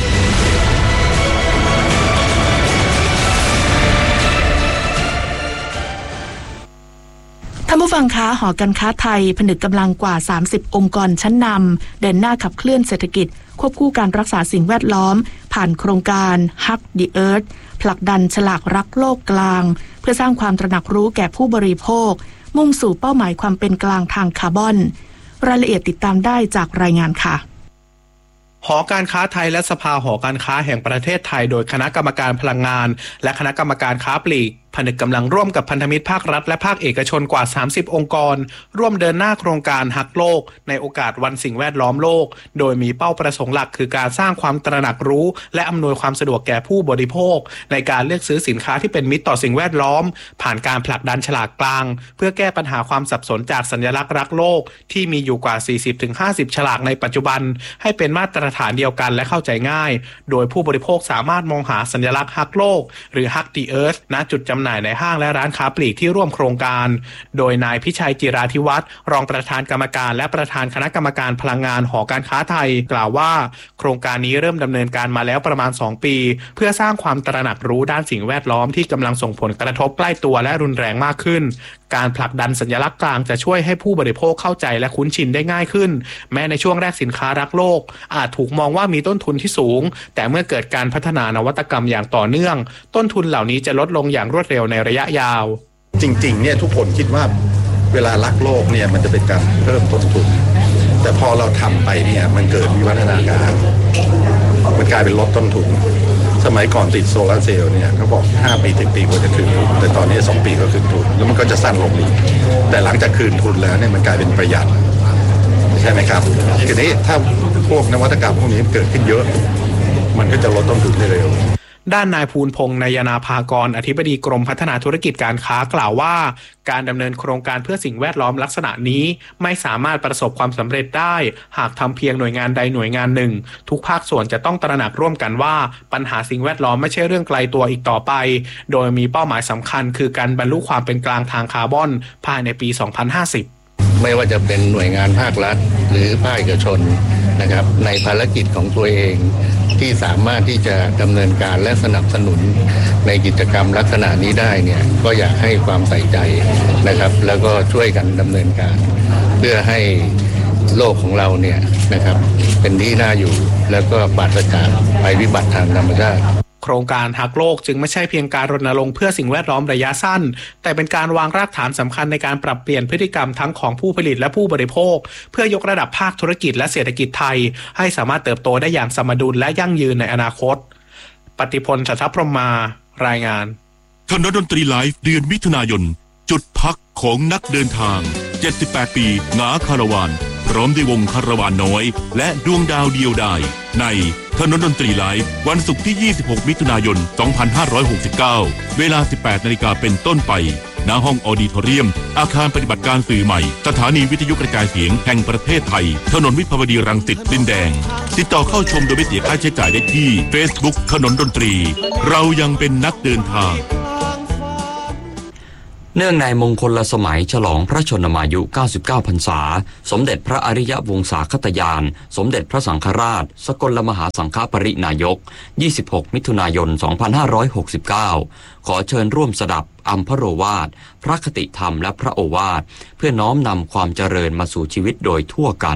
S6: ท่านผู้ฟังคะหอการค้าไทยผนึกกำลังกว่าสามสิบองค์กรชั้นนำเดินหน้าขับเคลื่อนเศรษฐกิจควบคู่การรักษาสิ่งแวดล้อมผ่านโครงการ Hug the Earth ผลักดันฉลากรักโลกกลางเพื่อสร้างความตระหนักรู้แก่ผู้บริโภคมุ่งสู่เป้าหมายความเป็นกลางทางคาร์บอนรายละเอียดติดตามได้จากรายงานค่ะ
S3: หอการค้าไทยและสภาหอการค้าแห่งประเทศไทยโดยคณะกรรมการพลังงานและคณะกรรมการค้าปลีกผนึกกำลังร่วมกับพันธมิตรภาครัฐและภาคเอกชนกว่าสามสิบองค์กรร่วมเดินหน้าโครงการฮักโลกในโอกาสวันสิ่งแวดล้อมโลกโดยมีเป้าประสงค์หลักคือการสร้างความตระหนักรู้และอำนวยความสะดวกแก่ผู้บริโภคในการเลือกซื้อสินค้าที่เป็นมิตรต่อสิ่งแวดล้อมผ่านการผลักดันฉลากกลางเพื่อแก้ปัญหาความสับสนจากสัญลักษณ์รักโลกที่มีอยู่กว่า สี่สิบถึงห้าสิบ ฉลากในปัจจุบันให้เป็นมาตรฐานเดียวกันและเข้าใจง่ายโดยผู้บริโภคสามารถมองหาสัญลักษณ์ฮักโลกหรือ Hug the Earth ณจุดจำหน่ายในห้างและร้านค้าปลีกที่ร่วมโครงการโดยนายพิชัยจิราธิวัฒน์รองประธานกรรมการและประธานคณะกรรมการพลังงานหอการค้าไทยกล่าวว่าโครงการนี้เริ่มดำเนินการมาแล้วประมาณสองปีเพื่อสร้างความตระหนักรู้ด้านสิ่งแวดล้อมที่กำลังส่งผลกระทบใกล้ตัวและรุนแรงมากขึ้นการผลักดันสัญลักษณ์กลางจะช่วยให้ผู้บริโภคเข้าใจและคุ้นชินได้ง่ายขึ้นแม้ในช่วงแรกสินค้ารักโลกอาจถูกมองว่ามีต้นทุนที่สูงแต่เมื่อเกิดการพัฒนานวัตกรรมอย่างต่อเนื่องต้นทุนเหล่านี้จะลดลงอย่างรวดเร็วในระยะยาว
S1: จริงๆเนี่ยทุกคนคิดว่าเวลารักโลกเนี่ยมันจะเป็นการเพิ่มต้นทุนแต่พอเราทำไปเนี่ยมันเกิดวิวัฒนาการมันกลายเป็นลดต้นทุนสมัยก่อนติดโซลาร์เซลล์เนี่ยเขาบอกห้าปีถึงปีกว่าจะคืนทุนแต่ตอนนี้สองปีก็คืนทุนแล้วมันก็จะสั้นลงอีกแต่หลังจากคืนทุนแล้วเนี่ยมันกลายเป็นประหยัดใช่ไหมครับทีนี้ถ้าพวกนวัตกรรมพวกนี้เกิดขึ้นเยอะมันก็จะลดต้นทุนได้เร็ว
S3: ด้านนายภูลพงษ์นายนาภากรอธิบดีกรมพัฒนาธุรกิจการค้ากล่าวว่าการดำเนินโครงการเพื่อสิ่งแวดล้อมลักษณะนี้ไม่สามารถประสบความสำเร็จได้หากทำเพียงหน่วยงานใดหน่วยงานหนึ่งทุกภาคส่วนจะต้องตระหนักร่วมกันว่าปัญหาสิ่งแวดล้อมไม่ใช่เรื่องไกลตัวอีกต่อไปโดยมีเป้าหมายสำคัญคือการบรรลุความเป็นกลางทางคาร์บอนภายในปีสองพันห้าสิบ
S4: ไม่ว่าจะเป็นหน่วยงานภาครัฐหรือภาคเอกชนนะครับในภารกิจของตัวเองที่สามารถที่จะดำเนินการและสนับสนุนในกิจกรรมลักษณะนี้ได้เนี่ยก็อยากให้ความใส่ใจนะครับแล้วก็ช่วยกันดำเนินการเพื่อให้โลกของเราเนี่ยนะครับเป็นที่น่าอยู่แล้วก็ปราศจากภัยพิบัติทางธรรมชาติ
S3: โครงการฮักโลกจึงไม่ใช่เพียงการรณรงค์เพื่อสิ่งแวดล้อมระยะสั้นแต่เป็นการวางรากฐานสำคัญในการปรับเปลี่ยนพฤติกรรมทั้งของผู้ผลิตและผู้บริโภคเพื่อยกระดับภาคธุรกิจและเศรษฐกิจไทยให้สามารถเติบโตได้อย่างสมดุลและยั่งยืนในอนาคตปฏิพล ชัชพรหมารายงาน
S9: คณะดนตรีไลฟ์เดือนมิถุนายนจุดพักของนักเดินทางเจ็ดสิบแปดปีหงาคาราวานพร้อมด้วยวงคาราวานน้อยและดวงดาวเดียวดายในคณะดนตรีไลฟ์วันศุกร์ที่ยี่สิบหกมิถุนายนสองพันห้าร้อยหกสิบเก้าเวลา สิบแปดนาฬิกาเป็นต้นไปณห้องออดิทอเรียมอาคารปฏิบัติการสื่อใหม่สถานีวิทยุกระจายเสียงแห่งประเทศไทยถนนวิภาวดีรังสิตดินแดงติดต่อเข้าชมโดยไม่เสียค่าใช้จ่ายได้ที่ Facebook ถนนดนตรีเรายังเป็นนักเดินทาง
S2: เนื่องในมงคลสมัยฉลองพระชนมายุ เก้าสิบเก้า พรรษาสมเด็จพระอริยวงศาคตยานสมเด็จพระสังฆราชสกลมหาสังฆปรินายกยี่สิบหกมิถุนายนสองพันห้าร้อยหกสิบเก้าขอเชิญร่วมสดับอัมพโรวาทพระคติธรรมและพระโอวาทเพื่อน้อมนำความเจริญมาสู่ชีวิตโดยทั่วกัน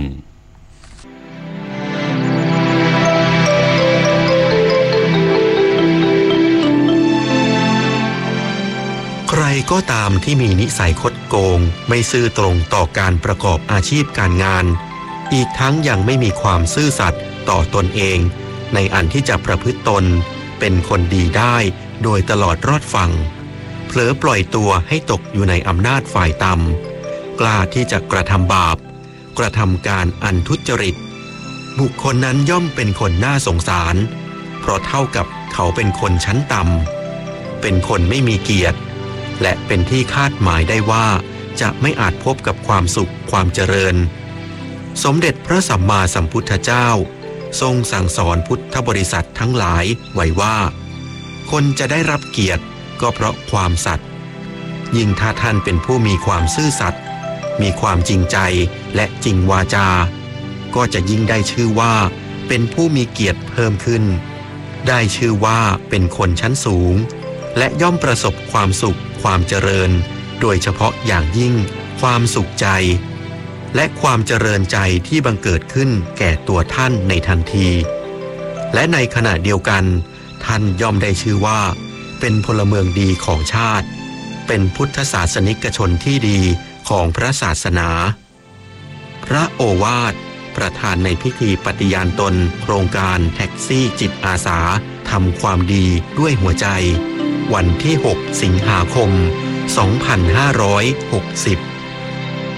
S5: ใครก็ตามที่มีนิสัยคดโกงไม่ซื่อตรงต่อการประกอบอาชีพการงานอีกทั้งยังไม่มีความซื่อสัตย์ต่อตนเองในอันที่จะประพฤติตนเป็นคนดีได้โดยตลอดรอดฟังเผลอปล่อยตัวให้ตกอยู่ในอำนาจฝ่ายต่ำกล้าที่จะกระทำบาปกระทำการอันทุจริตบุคคลนั้นย่อมเป็นคนน่าสงสารเพราะเท่ากับเขาเป็นคนชั้นต่ำเป็นคนไม่มีเกียรติและเป็นที่คาดหมายได้ว่าจะไม่อาจพบกับความสุขความเจริญสมเด็จพระสัมมาสัมพุทธเจ้าทรงสั่งสอนพุทธบริษัททั้งหลายไว้ว่าคนจะได้รับเกียรติก็เพราะความสัตย์ยิ่งถ้าท่านเป็นผู้มีความซื่อสัตย์มีความจริงใจและจริงวาจาก็จะยิ่งได้ชื่อว่าเป็นผู้มีเกียรติเพิ่มขึ้นได้ชื่อว่าเป็นคนชั้นสูงและย่อมประสบความสุขความเจริญโดยเฉพาะอย่างยิ่งความสุขใจและความเจริญใจที่บังเกิดขึ้นแก่ตัวท่านในทันทีและในขณะเดียวกันท่านย่อมได้ชื่อว่าเป็นพลเมืองดีของชาติเป็นพุทธศาสนิกชนที่ดีของพระศาสนาพระโอวาทประธานในพิธีปฏิญาณตนโครงการแท็กซี่จิตอาสาทำความดีด้วยหัวใจวันที่หกสิงหาคมสองพันห้าร้อยหกสิบ